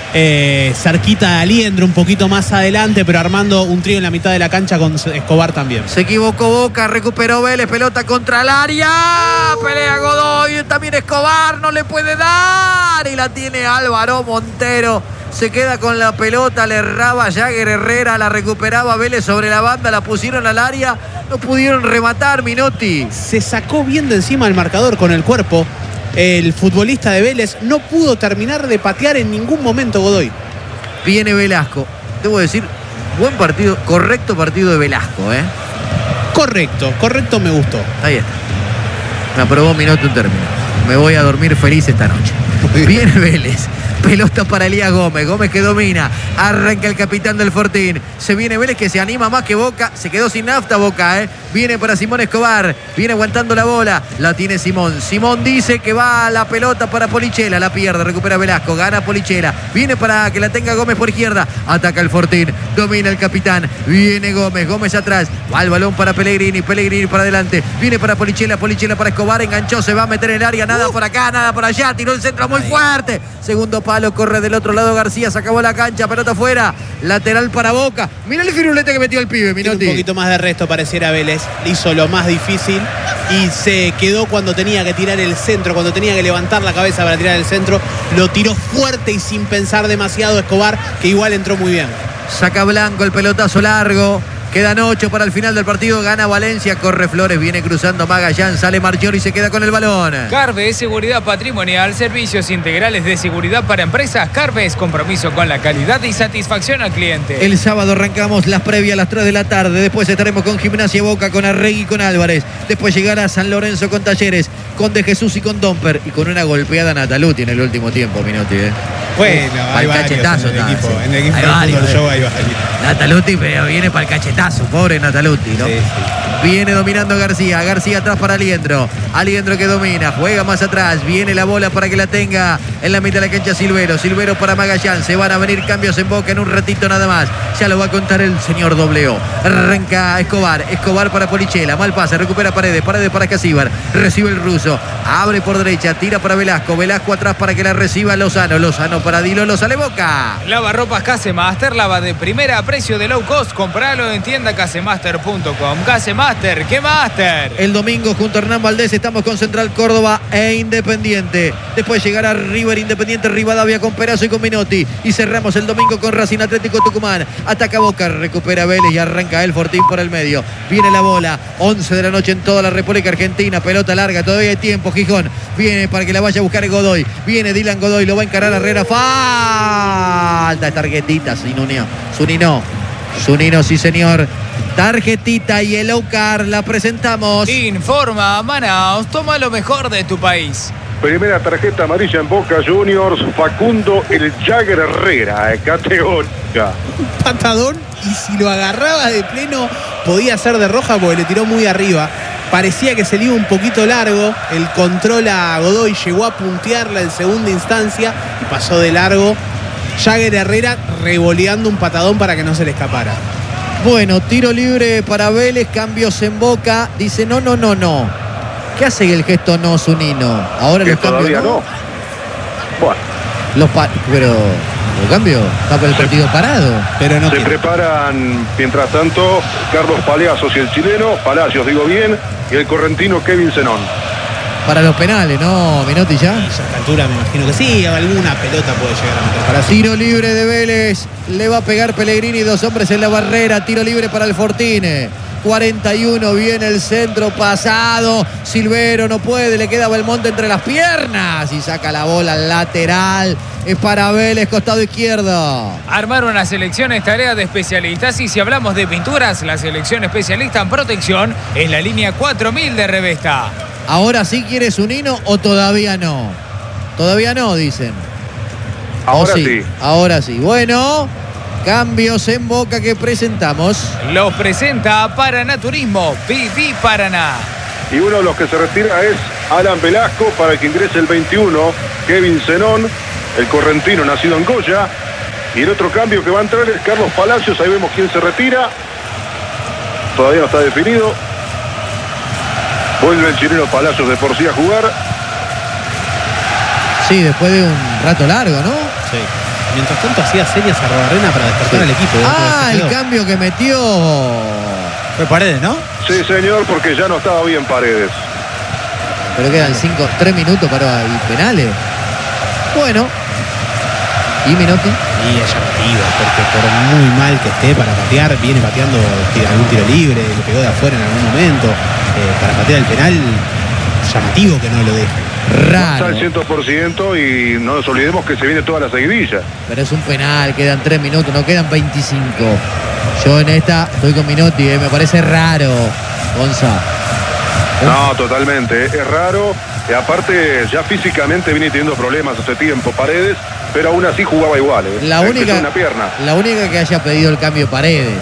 eh, cerquita de Aliendro, un poquito más adelante, pero armando un trío en la mitad de la cancha con Escobar también. Se equivocó Boca, recuperó Vélez, pelota contra el área. Pelea Godoy, también Escobar, no le puede dar. Y la tiene Álvaro Montero. Se queda con la pelota, le erraba Jagger Herrera, la recuperaba Vélez sobre la banda, la pusieron al área. No pudieron rematar, Minotti. Se sacó bien de encima el marcador con el cuerpo. El futbolista de Vélez no pudo terminar de patear en ningún momento Godoy. Viene Velasco. Debo decir, buen partido, correcto partido de Velasco, ¿eh? Correcto, correcto, me gustó. Ahí está. Me aprobó Minotti un término. Me voy a dormir feliz esta noche. Viene Vélez. Pelota para Elías Gómez. Gómez que domina. Arranca el capitán del Fortín. Se viene Vélez que se anima más que Boca. Se quedó sin nafta Boca, ¿eh? Viene para Simón Escobar. Viene aguantando la bola. La tiene Simón. Simón dice que va a la pelota para Polichela. La pierde. Recupera Velasco. Gana Polichela. Viene para que la tenga Gómez por izquierda. Ataca el Fortín. Domina el capitán. Viene Gómez. Gómez atrás. Va el balón para Pellegrini. Pellegrini para adelante. Viene para Polichela. Polichela para Escobar. Enganchó. Se va a meter en el área. Nada por acá. Nada por allá. Tiró el centro muy fuerte. Segundo palo, corre del otro lado García, se acabó la cancha, pelota afuera, lateral para Boca. Mira el firulete que metió el pibe, Minotti. Un poquito más de resto pareciera Vélez, hizo lo más difícil y se quedó cuando tenía que tirar el centro, cuando tenía que levantar la cabeza para tirar el centro, lo tiró fuerte y sin pensar demasiado Escobar, que igual entró muy bien. Saca Blanco el pelotazo largo. Quedan ocho para el final del partido. Gana Valencia. Corre Flores. Viene cruzando Magallán. Sale Marchior y se queda con el balón. Carves, seguridad patrimonial, servicios integrales de seguridad para empresas. Carves, compromiso con la calidad y satisfacción al cliente. El sábado arrancamos las previas a las tres de la tarde. Después estaremos con Gimnasia Boca, con Arregui y con Álvarez. Después llegará San Lorenzo con Talleres, con De Jesús y con Domper. Y con una golpeada Nataluti en el último tiempo, Minotti, ¿eh? Bueno, hay varios cachetazo, en el está, equipo, sí. en el equipo Hay de varios, fútbol eh. show hay varios. Nataluti, pero viene para el cachetazo, pobre Nataluti, ¿no? Sí, sí. Viene dominando García, García atrás para Aliendro, Aliendro que domina, juega más atrás, viene la bola para que la tenga en la mitad de la cancha Silvero, Silvero para Magallán, se van a venir cambios en Boca en un ratito nada más, ya lo va a contar el señor doble O. Arranca Escobar, Escobar para Polichela, mal pase, recupera Paredes, Paredes para Casíbar, recibe el ruso, abre por derecha, tira para Velasco, Velasco atrás para que la reciba Lozano, Lozano para Dilo, lo sale Boca. Lavarropas Casemaster, lava de primera a precio de low cost. Compralo en tienda casemaster punto com. Casemaster, ¿qué master? El domingo junto a Hernán Valdés estamos con Central Córdoba e Independiente. Después llegará River, Independiente, Rivadavia con Perazo y con Minotti. Y cerramos el domingo con Racing Atlético Tucumán. Ataca Boca, recupera Vélez y arranca el Fortín por el medio. Viene la bola, once de la noche en toda la República Argentina. Pelota larga, todavía hay tiempo. Gijón viene para que la vaya a buscar Godoy. Viene Dylan Godoy, lo va a encarar a Herrera. Falta, tarjetita, Zunino. Zunino. Zunino, sí señor. Tarjetita y Yellow Card, la presentamos. Informa Manaus, toma lo mejor de tu país. Primera tarjeta amarilla en Boca Juniors, Facundo el Jagger Herrera, eh, categórica. Patadón, y si lo agarraba de pleno podía ser de roja porque le tiró muy arriba. Parecía que se le iba un poquito largo. El control a Godoy llegó a puntearla en segunda instancia y pasó de largo. Jagger Herrera revoleando un patadón para que no se le escapara. Bueno, tiro libre para Vélez, cambios en Boca. Dice no, no, no, no. ¿Qué hace el gesto no, Zunino? Ahora Que los cambios todavía no. Bueno, Los pa pero los cambios está por el partido parado. Pero no se quiere. preparan, mientras tanto, Carlos Palacios y el chileno, Palacios digo bien, y el correntino Kevin Zenón. Para los penales, ¿no, Minotti ya? A esta altura me imagino que sí, alguna pelota puede llegar a meter para sí. Tiro libre de Vélez, le va a pegar Pellegrini, dos hombres en la barrera, tiro libre para el Fortine. cuarenta y uno, viene el centro pasado, Silvero no puede, le queda Belmonte entre las piernas y saca la bola lateral, es para Vélez, costado izquierdo. Armar una selección es tarea de especialistas y si hablamos de pinturas, la selección especialista en protección es la línea cuatro mil de Revesta. ¿Ahora sí quiere Zunino o todavía no? Todavía no, dicen. Ahora ¿O sí. Ahora sí. Bueno, cambios en Boca que presentamos. Los presenta Paraná Turismo, Viví Paraná. Y uno de los que se retira es Alan Velasco, para el que ingrese el veintiuno, Kevin Zenón, el correntino nacido en Goya. Y el otro cambio que va a entrar es Carlos Palacios, ahí vemos quién se retira. Todavía no está definido. Vuelve el chileno Palacios de por sí a jugar. Sí, después de un rato largo, ¿no? Sí. Mientras tanto hacía señas a Robarrena para despertar al equipo. Ah, el cambio que metió. Fue Paredes, ¿no? Sí, señor, porque ya no estaba bien Paredes. Pero quedan cinco, tres minutos para y penales. Bueno. ¿Y Menotti? Y es llamativo, porque por muy mal que esté para patear, viene pateando tira- algún tiro libre, le pegó de afuera en algún momento. Eh, para patear el penal, llamativo que no lo deje. No está Raro. al cien por ciento y no nos olvidemos que se viene toda la seguidilla. Pero es un penal, quedan tres minutos, no quedan veinticinco. Yo en esta estoy con Menotti, eh, me parece raro, Gonza. No, totalmente. Es raro. Y aparte, ya físicamente viene teniendo problemas hace tiempo Paredes, pero aún así jugaba igual. ¿eh? La Empezó única, una pierna. la única que haya pedido el cambio Paredes.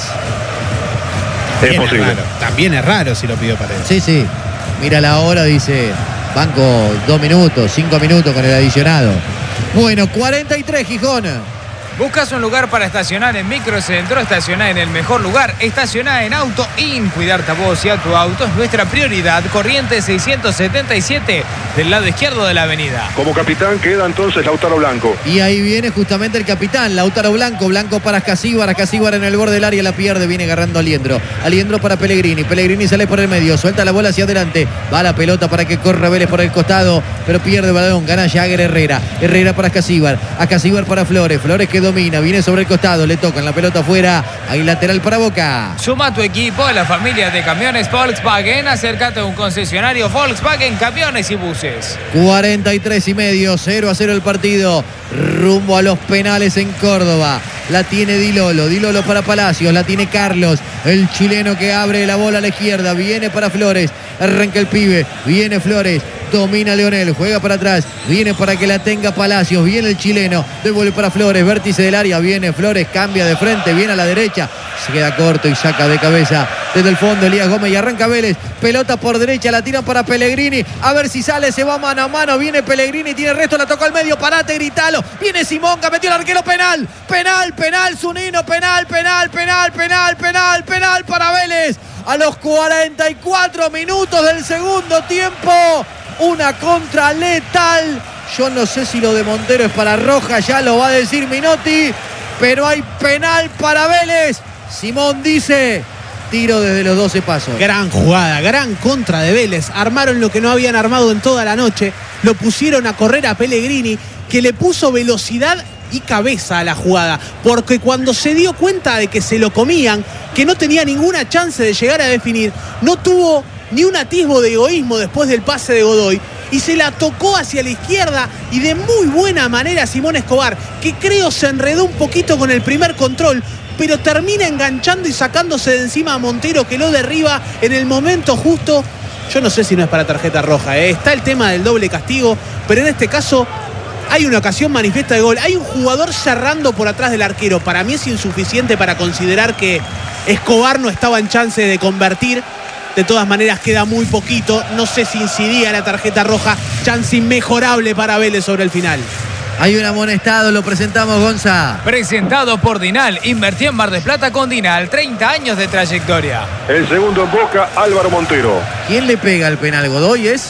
Es También posible. raro, también es raro si lo pidió Paredes. Sí, sí. Mira la hora, dice, banco dos minutos, cinco minutos con el adicionado. Bueno, cuarenta y tres, Gijón. ¿Buscas un lugar para estacionar en Microcentro? Estacioná en el mejor lugar. Estacioná en Auto In. Cuidarte a vos y a tu auto es nuestra prioridad. Corriente seiscientos setenta y siete del lado izquierdo de la avenida. Como capitán queda entonces Lautaro Blanco. Y ahí viene justamente el capitán, Lautaro Blanco. Blanco para Ascasíbar. Ascasíbar en el borde del área, la pierde, viene agarrando a Aliendro. Aliendro para Pellegrini. Pellegrini sale por el medio, suelta la bola hacia adelante. Va la pelota para que corra Vélez por el costado, pero pierde el balón. Gana Jagger Herrera. Herrera para Ascasíbar. Ascasíbar para Flores. Flores que domina, viene sobre el costado, le tocan la pelota afuera. Ahí lateral para Boca. Suma tu equipo a la familia de camiones Volkswagen. Acércate a un concesionario Volkswagen, camiones y buses. cuarenta y tres y medio, cero a cero el partido. Rumbo a los penales en Córdoba. La tiene Dilolo, Dilolo para Palacios, la tiene Carlos, el chileno que abre la bola a la izquierda, viene para Flores, arranca el pibe, viene Flores, domina Leonel, juega para atrás, viene para que la tenga Palacios, viene el chileno, devuelve para Flores, vértice del área, viene Flores, cambia de frente, viene a la derecha, se queda corto y saca de cabeza desde el fondo Elías Gómez y arranca Vélez, pelota por derecha, la tiran para Pellegrini, a ver si sale, se va mano a mano, viene Pellegrini, tiene el resto, la tocó al medio, parate, gritalo, viene Simonca, metió el arquero, penal, penal, penal, Zunino, penal, penal, penal, penal, penal, penal para Vélez, a los cuarenta y cuatro minutos del segundo tiempo, una contra letal, yo no sé si lo de Montero es para roja, ya lo va a decir Menotti, pero hay penal para Vélez, Simón dice, tiro desde los doce pasos. Gran jugada, gran contra de Vélez. Armaron lo que no habían armado en toda la noche. Lo pusieron a correr a Pellegrini, que le puso velocidad y cabeza a la jugada. Porque cuando se dio cuenta de que se lo comían, que no tenía ninguna chance de llegar a definir, no tuvo ni un atisbo de egoísmo después del pase de Godoy. Y se la tocó hacia la izquierda y de muy buena manera a Simón Escobar, que creo se enredó un poquito con el primer control, pero termina enganchando y sacándose de encima a Montero, que lo derriba en el momento justo. Yo no sé si no es para tarjeta roja, ¿eh? Está el tema del doble castigo, pero en este caso hay una ocasión manifiesta de gol. Hay un jugador cerrando por atrás del arquero. Para mí es insuficiente para considerar que Escobar no estaba en chance de convertir. De todas maneras queda muy poquito. No sé si incidía la tarjeta roja. Chance inmejorable para Vélez sobre el final. Hay un amonestado, lo presentamos, Gonza. Presentado por Dinal. Invertí en Mar del Plata con Dinal. treinta años de trayectoria. El segundo en Boca, Álvaro Montero. ¿Quién le pega el penal? ¿Godoy es?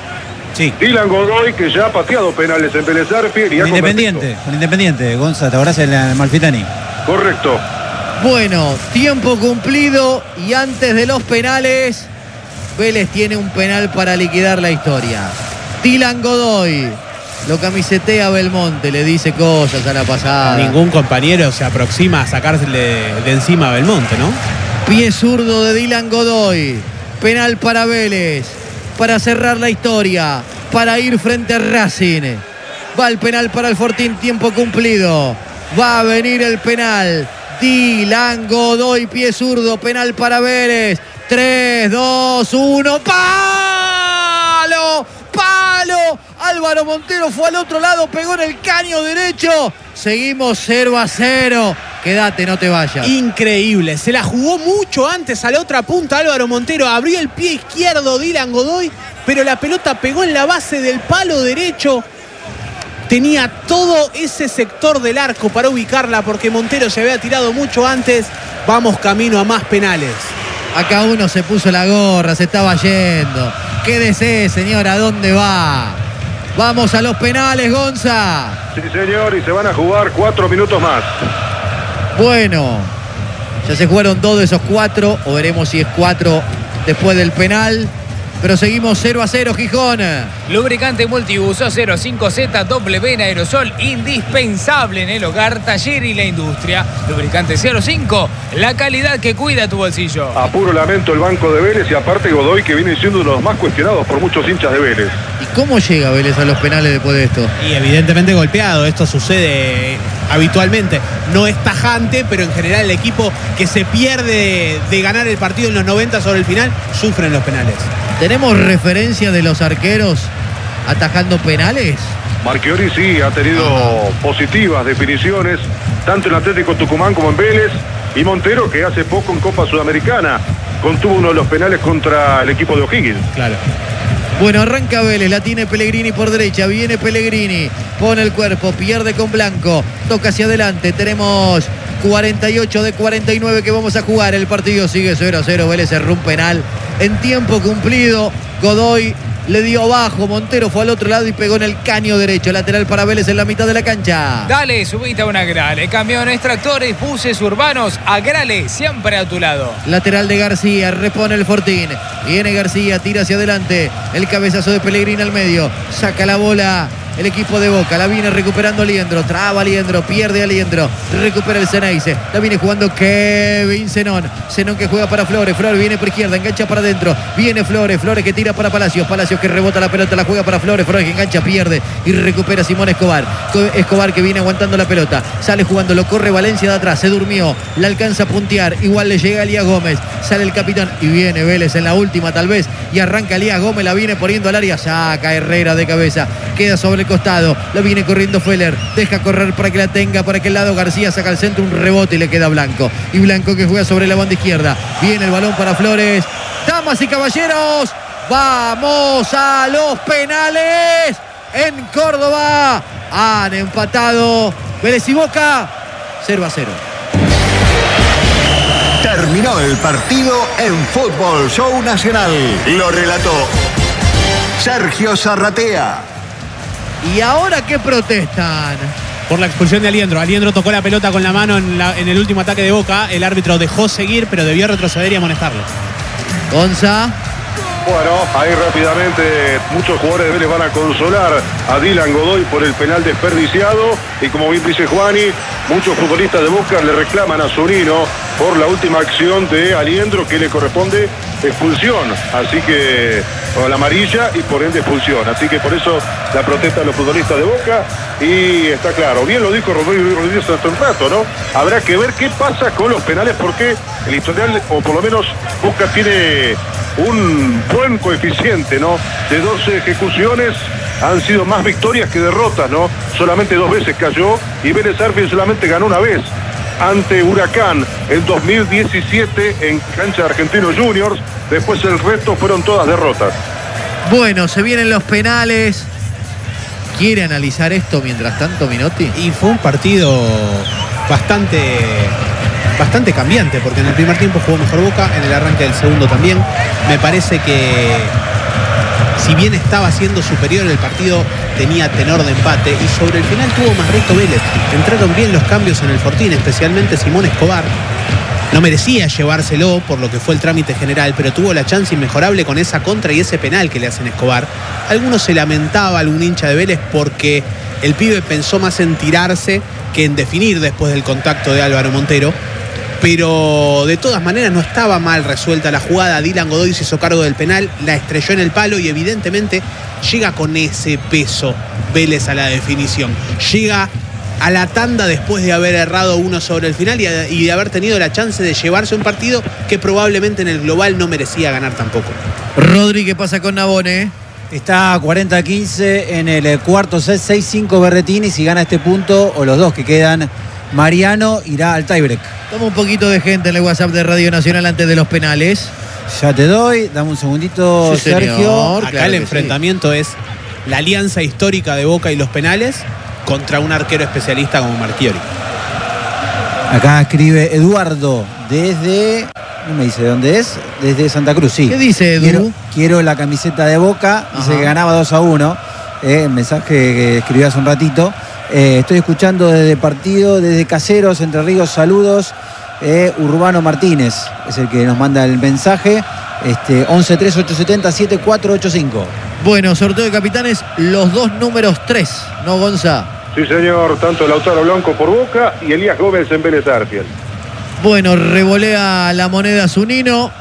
Sí. Dylan Godoy, que ya ha pateado penales en Vélez Arfield y ha Con Independiente, con Independiente, Gonza, ¿te acordás el Amalfitani? Correcto. Bueno, tiempo cumplido y antes de los penales, Vélez tiene un penal para liquidar la historia. Dylan Godoy lo camisetea a Belmonte, le dice cosas a la pasada. Ningún compañero se aproxima a sacársele de encima a Belmonte, ¿no? Pie zurdo de Dylan Godoy. Penal para Vélez, para cerrar la historia, para ir frente a Racing. Va el penal para el Fortín, tiempo cumplido. Va a venir el penal. Dylan Godoy, pie zurdo, penal para Vélez. tres, dos, uno, ¡palo! ¡Palo! Álvaro Montero fue al otro lado, pegó en el caño derecho. Seguimos cero a cero. Quédate, no te vayas. Increíble, se la jugó mucho antes a la otra punta Álvaro Montero, abrió el pie izquierdo Dylan Godoy, pero la pelota pegó en la base del palo derecho. Tenía todo ese sector del arco para ubicarla porque Montero se había tirado mucho antes. Vamos camino a más penales. Acá uno se puso la gorra, se estaba yendo. Quédese, señor, ¿a dónde va? Vamos a los penales, Gonza. Sí, señor, y se van a jugar cuatro minutos más. Bueno, ya se jugaron dos de esos cuatro, o veremos si es cuatro después del penal. Pero seguimos cero a cero, Gijón. Lubricante multiuso cero cinco Z W en aerosol, indispensable en el hogar, taller y la industria. Lubricante cero cinco, la calidad que cuida tu bolsillo. A puro lamento el banco de Vélez y aparte Godoy, que viene siendo uno de los más cuestionados por muchos hinchas de Vélez. ¿Y cómo llega Vélez a los penales después de esto? Y evidentemente golpeado, esto sucede habitualmente. No es tajante, pero en general el equipo que se pierde de ganar el partido en los noventa sobre el final, sufre en los penales. ¿Tenemos referencia de los arqueros atajando penales? Marchiori sí ha tenido Ajá. positivas definiciones, tanto en Atlético Tucumán como en Vélez, y Montero, que hace poco en Copa Sudamericana contuvo uno de los penales contra el equipo de O'Higgins. Claro. Bueno, arranca Vélez, la tiene Pellegrini por derecha, viene Pellegrini, pone el cuerpo, pierde con Blanco, toca hacia adelante, tenemos cuarenta y ocho de cuarenta y nueve que vamos a jugar, el partido sigue cero a cero, Vélez cerró un penal en tiempo cumplido, Godoy le dio abajo, Montero fue al otro lado y pegó en el caño derecho, lateral para Vélez en la mitad de la cancha. Dale, subite a una Grale, camiones, tractores, buses urbanos, a Grale, siempre a tu lado. Lateral de García, repone el Fortín, viene García, tira hacia adelante, el cabezazo de Pellegrini al medio, saca la bola el equipo de Boca, la viene recuperando Liendro, traba Liendro, pierde a Liendro, recupera el Ceneice, la viene jugando Kevin Zenón, Zenón que juega para Flores, Flores viene por izquierda, engancha para adentro, viene Flores, Flores que tira para Palacios, Palacios que rebota la pelota, la juega para Flores, Flores que engancha, pierde y recupera Simón Escobar, Escobar que viene aguantando la pelota, sale jugando, lo corre Valencia de atrás, se durmió, la alcanza a puntear, igual le llega a Elías Gómez, sale el capitán y viene Vélez en la última tal vez, y arranca Elías Gómez, la viene poniendo al área, saca Herrera de cabeza, queda sobre el costado, la viene corriendo Feller, deja correr para que la tenga por aquel lado, García saca al centro un rebote y le queda Blanco, y Blanco que juega sobre la banda izquierda, viene el balón para Flores, damas y caballeros, vamos a los penales en Córdoba, han empatado Vélez y Boca cero a cero. Terminó el partido en Fútbol Show Nacional. Lo relató Sergio Zarratea. ¿Y ahora qué protestan? Por la expulsión de Aliendro. Aliendro tocó la pelota con la mano en, la, en el último ataque de Boca. El árbitro dejó seguir, pero debió retroceder y amonestarlo. Gonza. Bueno, ahí rápidamente muchos jugadores de Vélez van a consolar a Dylan Godoy por el penal desperdiciado. Y como bien dice Juani, muchos futbolistas de Boca le reclaman a Zunino por la última acción de Aliendro, que le corresponde expulsión. Así que, con la amarilla y por ende expulsión. Así que por eso la protesta de los futbolistas de Boca. Y está claro, bien lo dijo Rodrigo Rodríguez hace un rato, ¿no? Habrá que ver qué pasa con los penales, porque el historial, o por lo menos Boca tiene un buen coeficiente, ¿no? De doce ejecuciones han sido más victorias que derrotas, ¿no? Solamente dos veces cayó y Vélez Arfield solamente ganó una vez ante Huracán en dos mil diecisiete en cancha de Argentinos Juniors. Después el resto fueron todas derrotas. Bueno, se vienen los penales. ¿Quiere analizar esto mientras tanto, Minotti? Y fue un partido bastante... bastante cambiante, porque en el primer tiempo jugó mejor Boca, en el arranque del segundo también. Me parece que, si bien estaba siendo superior el partido, tenía tenor de empate, y sobre el final tuvo más reto Vélez. Entraron bien los cambios en el Fortín, especialmente Simón Escobar. No merecía llevárselo por lo que fue el trámite general, pero tuvo la chance inmejorable con esa contra y ese penal que le hacen a Escobar. Algunos se lamentaba, algún hincha de Vélez, porque el pibe pensó más en tirarse que en definir después del contacto de Álvaro Montero. Pero de todas maneras no estaba mal resuelta la jugada. Dylan Godoy se hizo cargo del penal, la estrelló en el palo y evidentemente llega con ese peso Vélez a la definición. Llega a la tanda después de haber errado uno sobre el final y, a, y de haber tenido la chance de llevarse un partido que probablemente en el global no merecía ganar tampoco. Rodri, ¿qué pasa con Nabone? Está cuarenta a quince en el cuarto set, seis cinco Berretini. Si gana este punto, o los dos que quedan, Mariano irá al tiebreak. Toma un poquito de gente en el WhatsApp de Radio Nacional antes de los penales. Ya te doy, dame un segundito, sí, Sergio. Señor, Acá claro el enfrentamiento sí. es la alianza histórica de Boca y los penales contra un arquero especialista como Marchiori. Acá escribe Eduardo desde... No me dice de dónde es, desde Santa Cruz, sí. ¿Qué dice Edu? Quiero, quiero la camiseta de Boca, dice Ajá. que ganaba dos a uno. eh, el mensaje que escribió hace un ratito. Eh, estoy escuchando desde partido, desde Caseros, Entre Ríos, saludos. Eh, Urbano Martínez es el que nos manda el mensaje. Este, once tres ocho siete cero siete cuatro ocho cinco. Bueno, sorteo de capitanes, los dos números tres, ¿no, Gonza? Sí, señor, tanto Lautaro Blanco por Boca y Elías Gómez en Vélez Sarsfield. Bueno, revolea la moneda Zunino.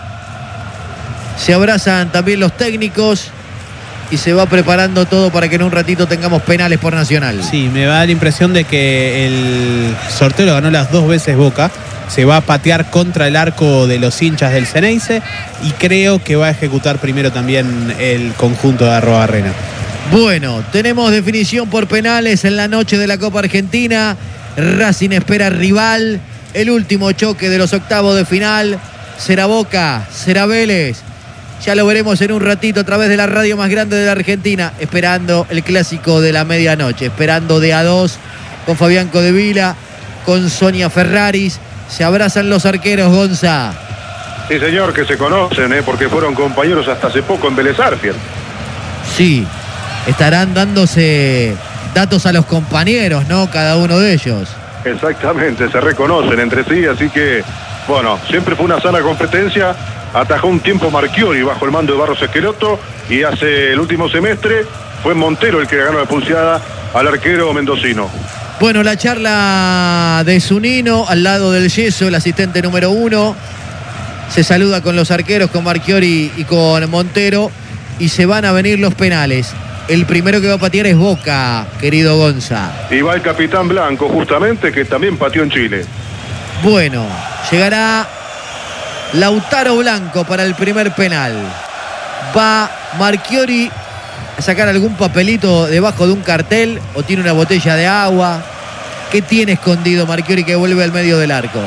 Se abrazan también los técnicos y se va preparando todo para que en un ratito tengamos penales por Nacional. Sí, me da la impresión de que el sorteo lo ganó las dos veces Boca. Se va a patear contra el arco de los hinchas del Ceneice y creo que va a ejecutar primero también el conjunto de Arrobarrena. Bueno, tenemos definición por penales en la noche de la Copa Argentina. Racing espera rival. El último choque de los octavos de final. ¿Será Boca? ¿Será Vélez? Ya lo veremos en un ratito a través de la radio más grande de la Argentina. Esperando el clásico de la medianoche. Esperando de a dos con Fabián Codevila, con Sonia Ferraris. Se abrazan los arqueros, Gonza. Sí, señor, que se conocen, ¿eh? Porque fueron compañeros hasta hace poco en Vélez Sarsfield. Sí, estarán dándose datos a los compañeros, ¿no? Cada uno de ellos. Exactamente, se reconocen entre sí, así que, bueno, siempre fue una sana competencia. Atajó un tiempo Marchiori bajo el mando de Barros Esqueloto y hace el último semestre fue Montero el que ganó la pulseada al arquero mendocino. Bueno, la charla de Zunino al lado del yeso, el asistente número uno. Se saluda con los arqueros, con Marchiori y con Montero. Y se van a venir los penales. El primero que va a patear es Boca, querido Gonza. Y va el capitán Blanco, justamente, que también pateó en Chile. Bueno, llegará Lautaro Blanco para el primer penal. Va Marchiori a sacar algún papelito debajo de un cartel o tiene una botella de agua. ¿Qué tiene escondido Marchiori que vuelve al medio del arco?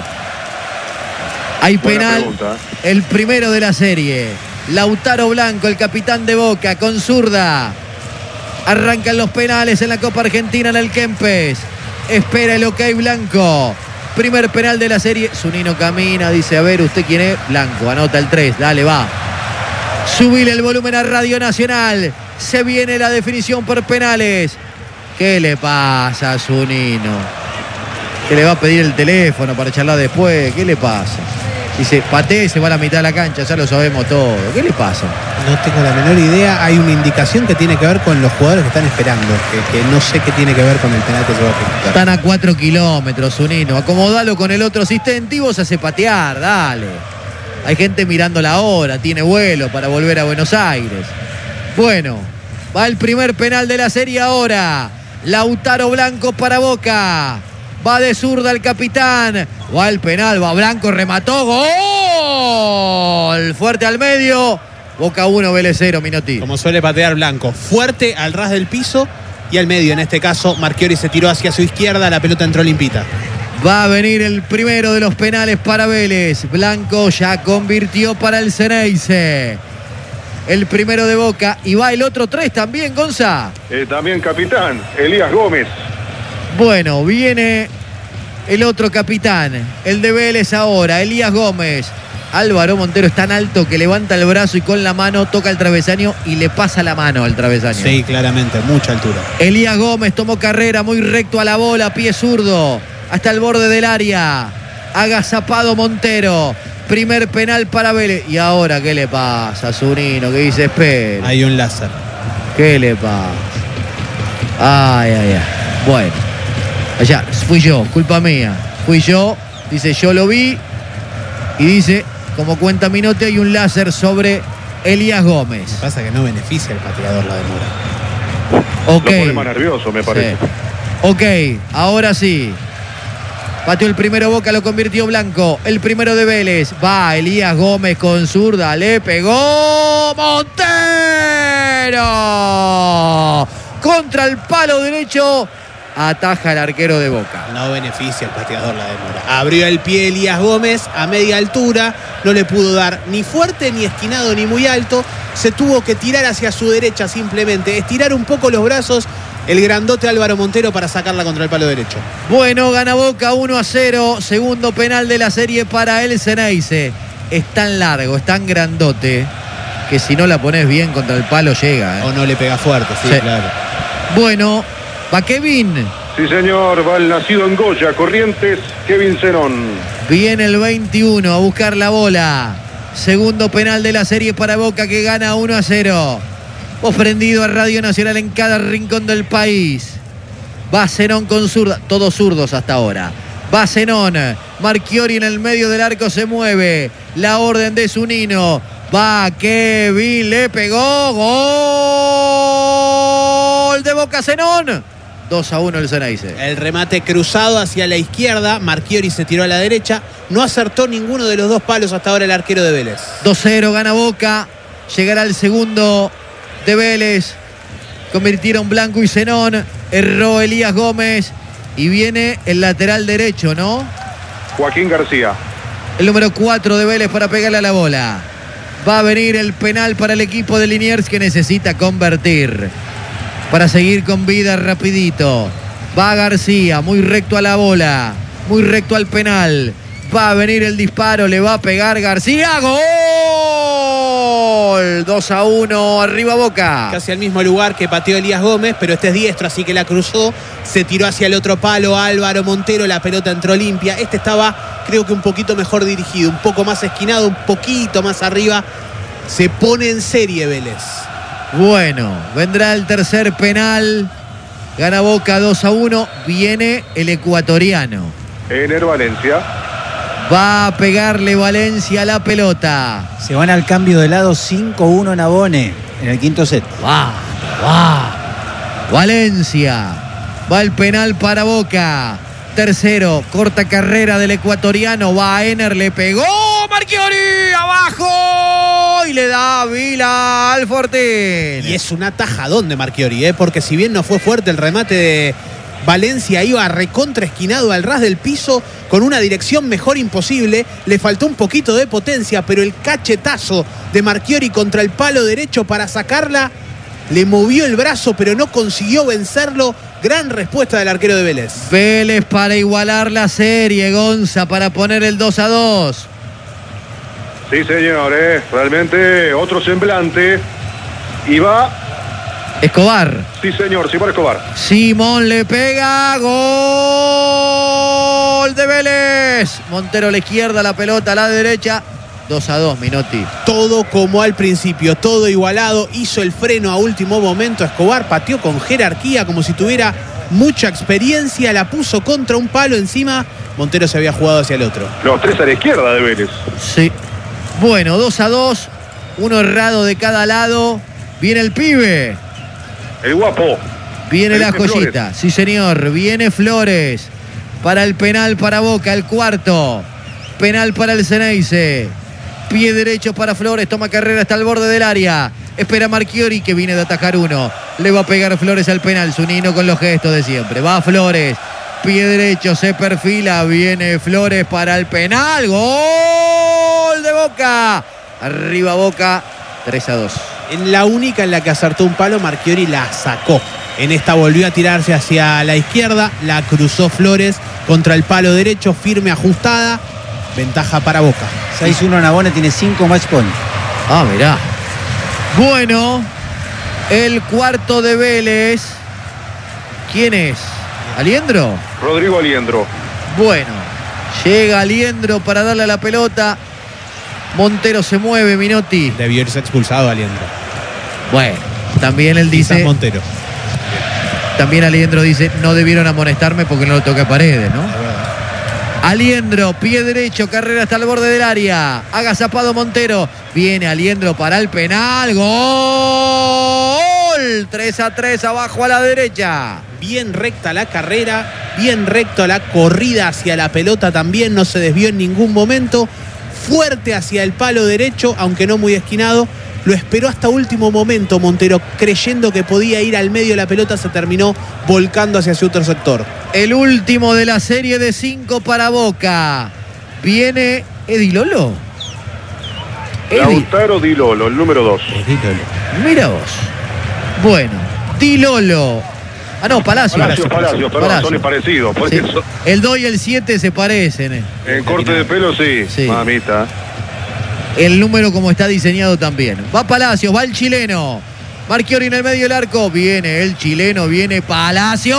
Hay penal, el primero de la serie. Lautaro Blanco, el capitán de Boca, con zurda. Arrancan los penales en la Copa Argentina en el Kempes. Espera el ok Blanco. Primer penal de la serie. Zunino camina, dice, a ver, ¿usted quién es? Blanco, anota el tres, dale, va. Subile el volumen a Radio Nacional. Se viene la definición por penales. ¿Qué le pasa a Zunino? ¿Que le va a pedir el teléfono para charlar después? ¿Qué le pasa? Dice, patee, se va a la mitad de la cancha, ya lo sabemos todo. ¿Qué le pasa? No tengo la menor idea. Hay una indicación que tiene que ver con los jugadores que están esperando. Que, que no sé qué tiene que ver con el penal que se va a ejecutar. Están a cuatro kilómetros, Zunino. Acomodalo con el otro asistente y vos hace patear, dale. Hay gente mirando la hora, tiene vuelo para volver a Buenos Aires. Bueno, va el primer penal de la serie ahora. Lautaro Blanco para Boca. Va de zurda el capitán. Va el penal, va Blanco, remató. ¡Gol! Fuerte al medio. Boca uno, Vélez cero, Minotti. Como suele patear Blanco. Fuerte al ras del piso y al medio. En este caso, Marchiori se tiró hacia su izquierda. La pelota entró limpita. Va a venir el primero de los penales para Vélez. Blanco ya convirtió para el Ceneice. El primero de Boca. Y va el otro tres también, Gonza. Eh, también capitán, Elías Gómez. Bueno, viene el otro capitán. El de Vélez ahora, Elías Gómez. Álvaro Montero es tan alto que levanta el brazo y con la mano toca el travesaño y le pasa la mano al travesaño. Sí, claramente, mucha altura. Elías Gómez tomó carrera muy recto a la bola, pie zurdo, hasta el borde del área. Agazapado Montero. Primer penal para Vélez. ¿Y ahora qué le pasa a Zunino? Que dice, espera. Hay un láser. ¿Qué le pasa? Ay, ay, ay. Bueno. Allá, fui yo, culpa mía. Fui yo. Dice, yo lo vi. Y dice, como cuenta Minotti, hay un láser sobre Elías Gómez. Me pasa que no beneficia al pateador la demora. Ok. Lo pone más nervioso, me parece. Sí. Ok, ahora sí. Pateó el primero Boca, lo convirtió Blanco. El primero de Vélez. Va Elías Gómez con zurda. Le pegó Montero. Contra el palo derecho. Ataja el arquero de Boca. No beneficia el pateador la demora. Abrió el pie Elías Gómez a media altura. No le pudo dar ni fuerte, ni esquinado, ni muy alto. Se tuvo que tirar hacia su derecha simplemente. Estirar un poco los brazos el grandote Álvaro Montero para sacarla contra el palo derecho. Bueno, gana Boca uno a cero. Segundo penal de la serie para el Ceneice. Es tan largo, es tan grandote que si no la pones bien contra el palo llega. ¿eh? O no le pega fuerte, sí, Sí. claro. Bueno, va Kevin. Sí, señor, va el nacido en Goya, Corrientes, Kevin Zenón. Viene el veintiuno a buscar la bola. Segundo penal de la serie para Boca, que gana uno a cero. Vos prendido a Radio Nacional en cada rincón del país. Va Zenón con zurda, todos zurdos hasta ahora. Va Zenón, Marchiori en el medio del arco se mueve. La orden de Zunino. Va Kevin, le pegó. Gol de Boca Zenón. dos a uno el Ceneice. El remate cruzado hacia la izquierda. Marchiori se tiró a la derecha. No acertó ninguno de los dos palos hasta ahora el arquero de Vélez. dos cero gana Boca. Llegará el segundo de Vélez. Convirtieron Blanco y Zenón. Erró Elías Gómez. Y viene el lateral derecho, ¿no? Joaquín García. El número cuatro de Vélez para pegarle a la bola. Va a venir el penal para el equipo de Liniers, que necesita convertir para seguir con vida rapidito. Va García, muy recto a la bola, muy recto al penal. Va a venir el disparo, le va a pegar García. ¡Gol! dos a uno, arriba Boca. Casi al mismo lugar que pateó Elías Gómez, pero este es diestro, así que la cruzó. Se tiró hacia el otro palo Álvaro Montero, la pelota entró limpia. Este estaba, creo que un poquito mejor dirigido, un poco más esquinado, un poquito más arriba. Se pone en serie Vélez. Bueno, vendrá el tercer penal. Gana Boca dos a uno. Viene el ecuatoriano. Ener Valencia. Va a pegarle Valencia a la pelota. Se van al cambio de lado cinco uno Nabone en el quinto set. Va, va. Valencia. Va el penal para Boca. Tercero, corta carrera del ecuatoriano. Va a Ener, le pegó Marchiori abajo y le da Vila al Fortín. Y es un atajadón de Marchiori, ¿eh? Porque si bien no fue fuerte el remate de Valencia, iba recontra esquinado al ras del piso con una dirección mejor imposible. Le faltó un poquito de potencia, pero el cachetazo de Marchiori contra el palo derecho para sacarla, le movió el brazo, pero no consiguió vencerlo. Gran respuesta del arquero de Vélez. Vélez para igualar la serie, Gonza, para poner el dos a dos. Sí, señor, ¿eh? Realmente otro semblante. Y va... Escobar. Sí, señor, Simón Escobar. Simón le pega. Gol de Vélez. Montero a la izquierda, la pelota a la derecha. dos a dos, Minotti. Todo como al principio, todo igualado. Hizo el freno a último momento. Escobar pateó con jerarquía, como si tuviera mucha experiencia. La puso contra un palo encima. Montero se había jugado hacia el otro. Los tres a la izquierda de Vélez. Sí. Bueno, dos a dos. Uno errado de cada lado. Viene el pibe. El guapo. Viene la Flores. joyita. Sí, señor. Viene Flores. Para el penal para Boca, el cuarto. Penal para el Ceneice. Pie derecho para Flores. Toma carrera hasta el borde del área. Espera Marchiori, que viene de atajar uno. Le va a pegar Flores al penal. Zunino con los gestos de siempre. Va Flores. Pie derecho, se perfila. Viene Flores para el penal. ¡Gol de Boca! Arriba Boca. tres a dos. En la única en la que acertó un palo, Marchiori la sacó. En esta volvió a tirarse hacia la izquierda. La cruzó Flores contra el palo derecho. Firme, ajustada. Ventaja para Boca. seis uno Nabone tiene cinco match points. Ah, mirá. Bueno, el cuarto de Vélez. ¿Quién es? ¿Aliendro? Rodrigo Aliendro. Bueno, llega Aliendro para darle a la pelota. Montero se mueve, Minotti. Debió irse expulsado Aliendro. Bueno, también él Quizás dice... Montero. También Aliendro dice, no debieron amonestarme porque no lo toqué a Paredes, ¿no? Aliendro, pie derecho, carrera hasta el borde del área. Agazapado Montero. Viene Aliendro para el penal. ¡Gol! tres a tres abajo a la derecha. Bien recta la carrera, bien recto la corrida hacia la pelota también. No se desvió en ningún momento. Fuerte hacia el palo derecho, aunque no muy esquinado. Lo esperó hasta último momento Montero, creyendo que podía ir al medio. La pelota se terminó volcando hacia su otro sector. El último de la serie de cinco para Boca. Viene Edi Lolo. Edi. Lautaro Di Lolo, el número dos. Mira vos. Bueno, Di Lolo. Ah, no, Palacio. Palacio, Palacio, perdón, Palacio. son parecidos. Por Sí. eso, El dos y el siete se parecen. eh. en corte de pelo, sí. Sí. Mamita. El número como está diseñado también. Va Palacios, va el chileno. Marchiori en el medio del arco. Viene el chileno, viene Palacio.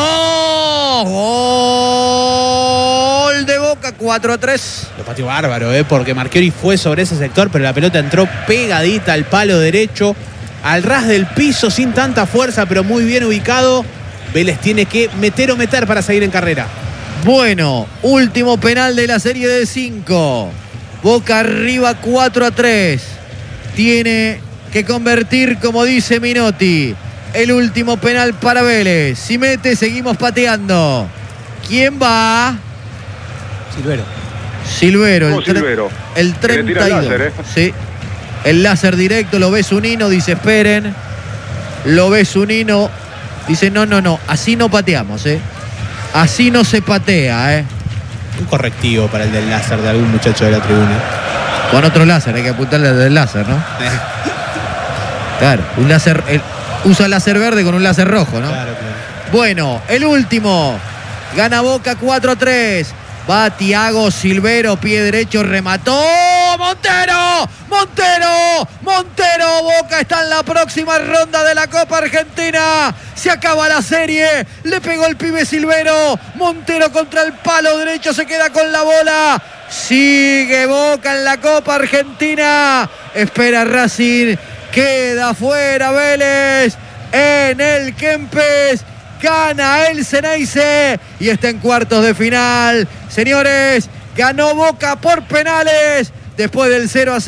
Gol de Boca, cuatro a tres. Lo pateó bárbaro, ¿eh? Porque Marchiori fue sobre ese sector, pero la pelota entró pegadita al palo derecho, al ras del piso, sin tanta fuerza, pero muy bien ubicado. Vélez tiene que meter o meter para seguir en carrera. Bueno, último penal de la serie de cinco. Boca arriba cuatro a tres. Tiene que convertir, como dice Minotti, el último penal para Vélez. Si mete, seguimos pateando. ¿Quién va? Silvero. Silvero. El, tre Silvero. el treinta y dos. El láser, ¿eh? Sí. El láser directo, lo ve Zunino, dice esperen. Lo ve Zunino, dice no, no, no, así no pateamos, ¿eh? Así no se patea, ¿eh? Un correctivo para el del láser de algún muchacho de la tribuna. Con otro láser, hay que apuntarle al del láser, ¿no? Claro, un láser, el, usa el láser verde con un láser rojo, ¿no? Claro, claro. Bueno, el último. Gana Boca cuatro a tres. Va Thiago Silvero, pie derecho, remató. ¡Montero! ¡Montero! ¡Montero! Boca está en la próxima ronda de la Copa Argentina. Se acaba la serie. Le pegó el pibe Silvero. Montero contra el palo derecho, se queda con la bola. Sigue Boca en la Copa Argentina. Espera Racing. Queda fuera Vélez en el Kempes. Gana el Ceneice y está en cuartos de final. Señores, ganó Boca por penales después del cero a cero.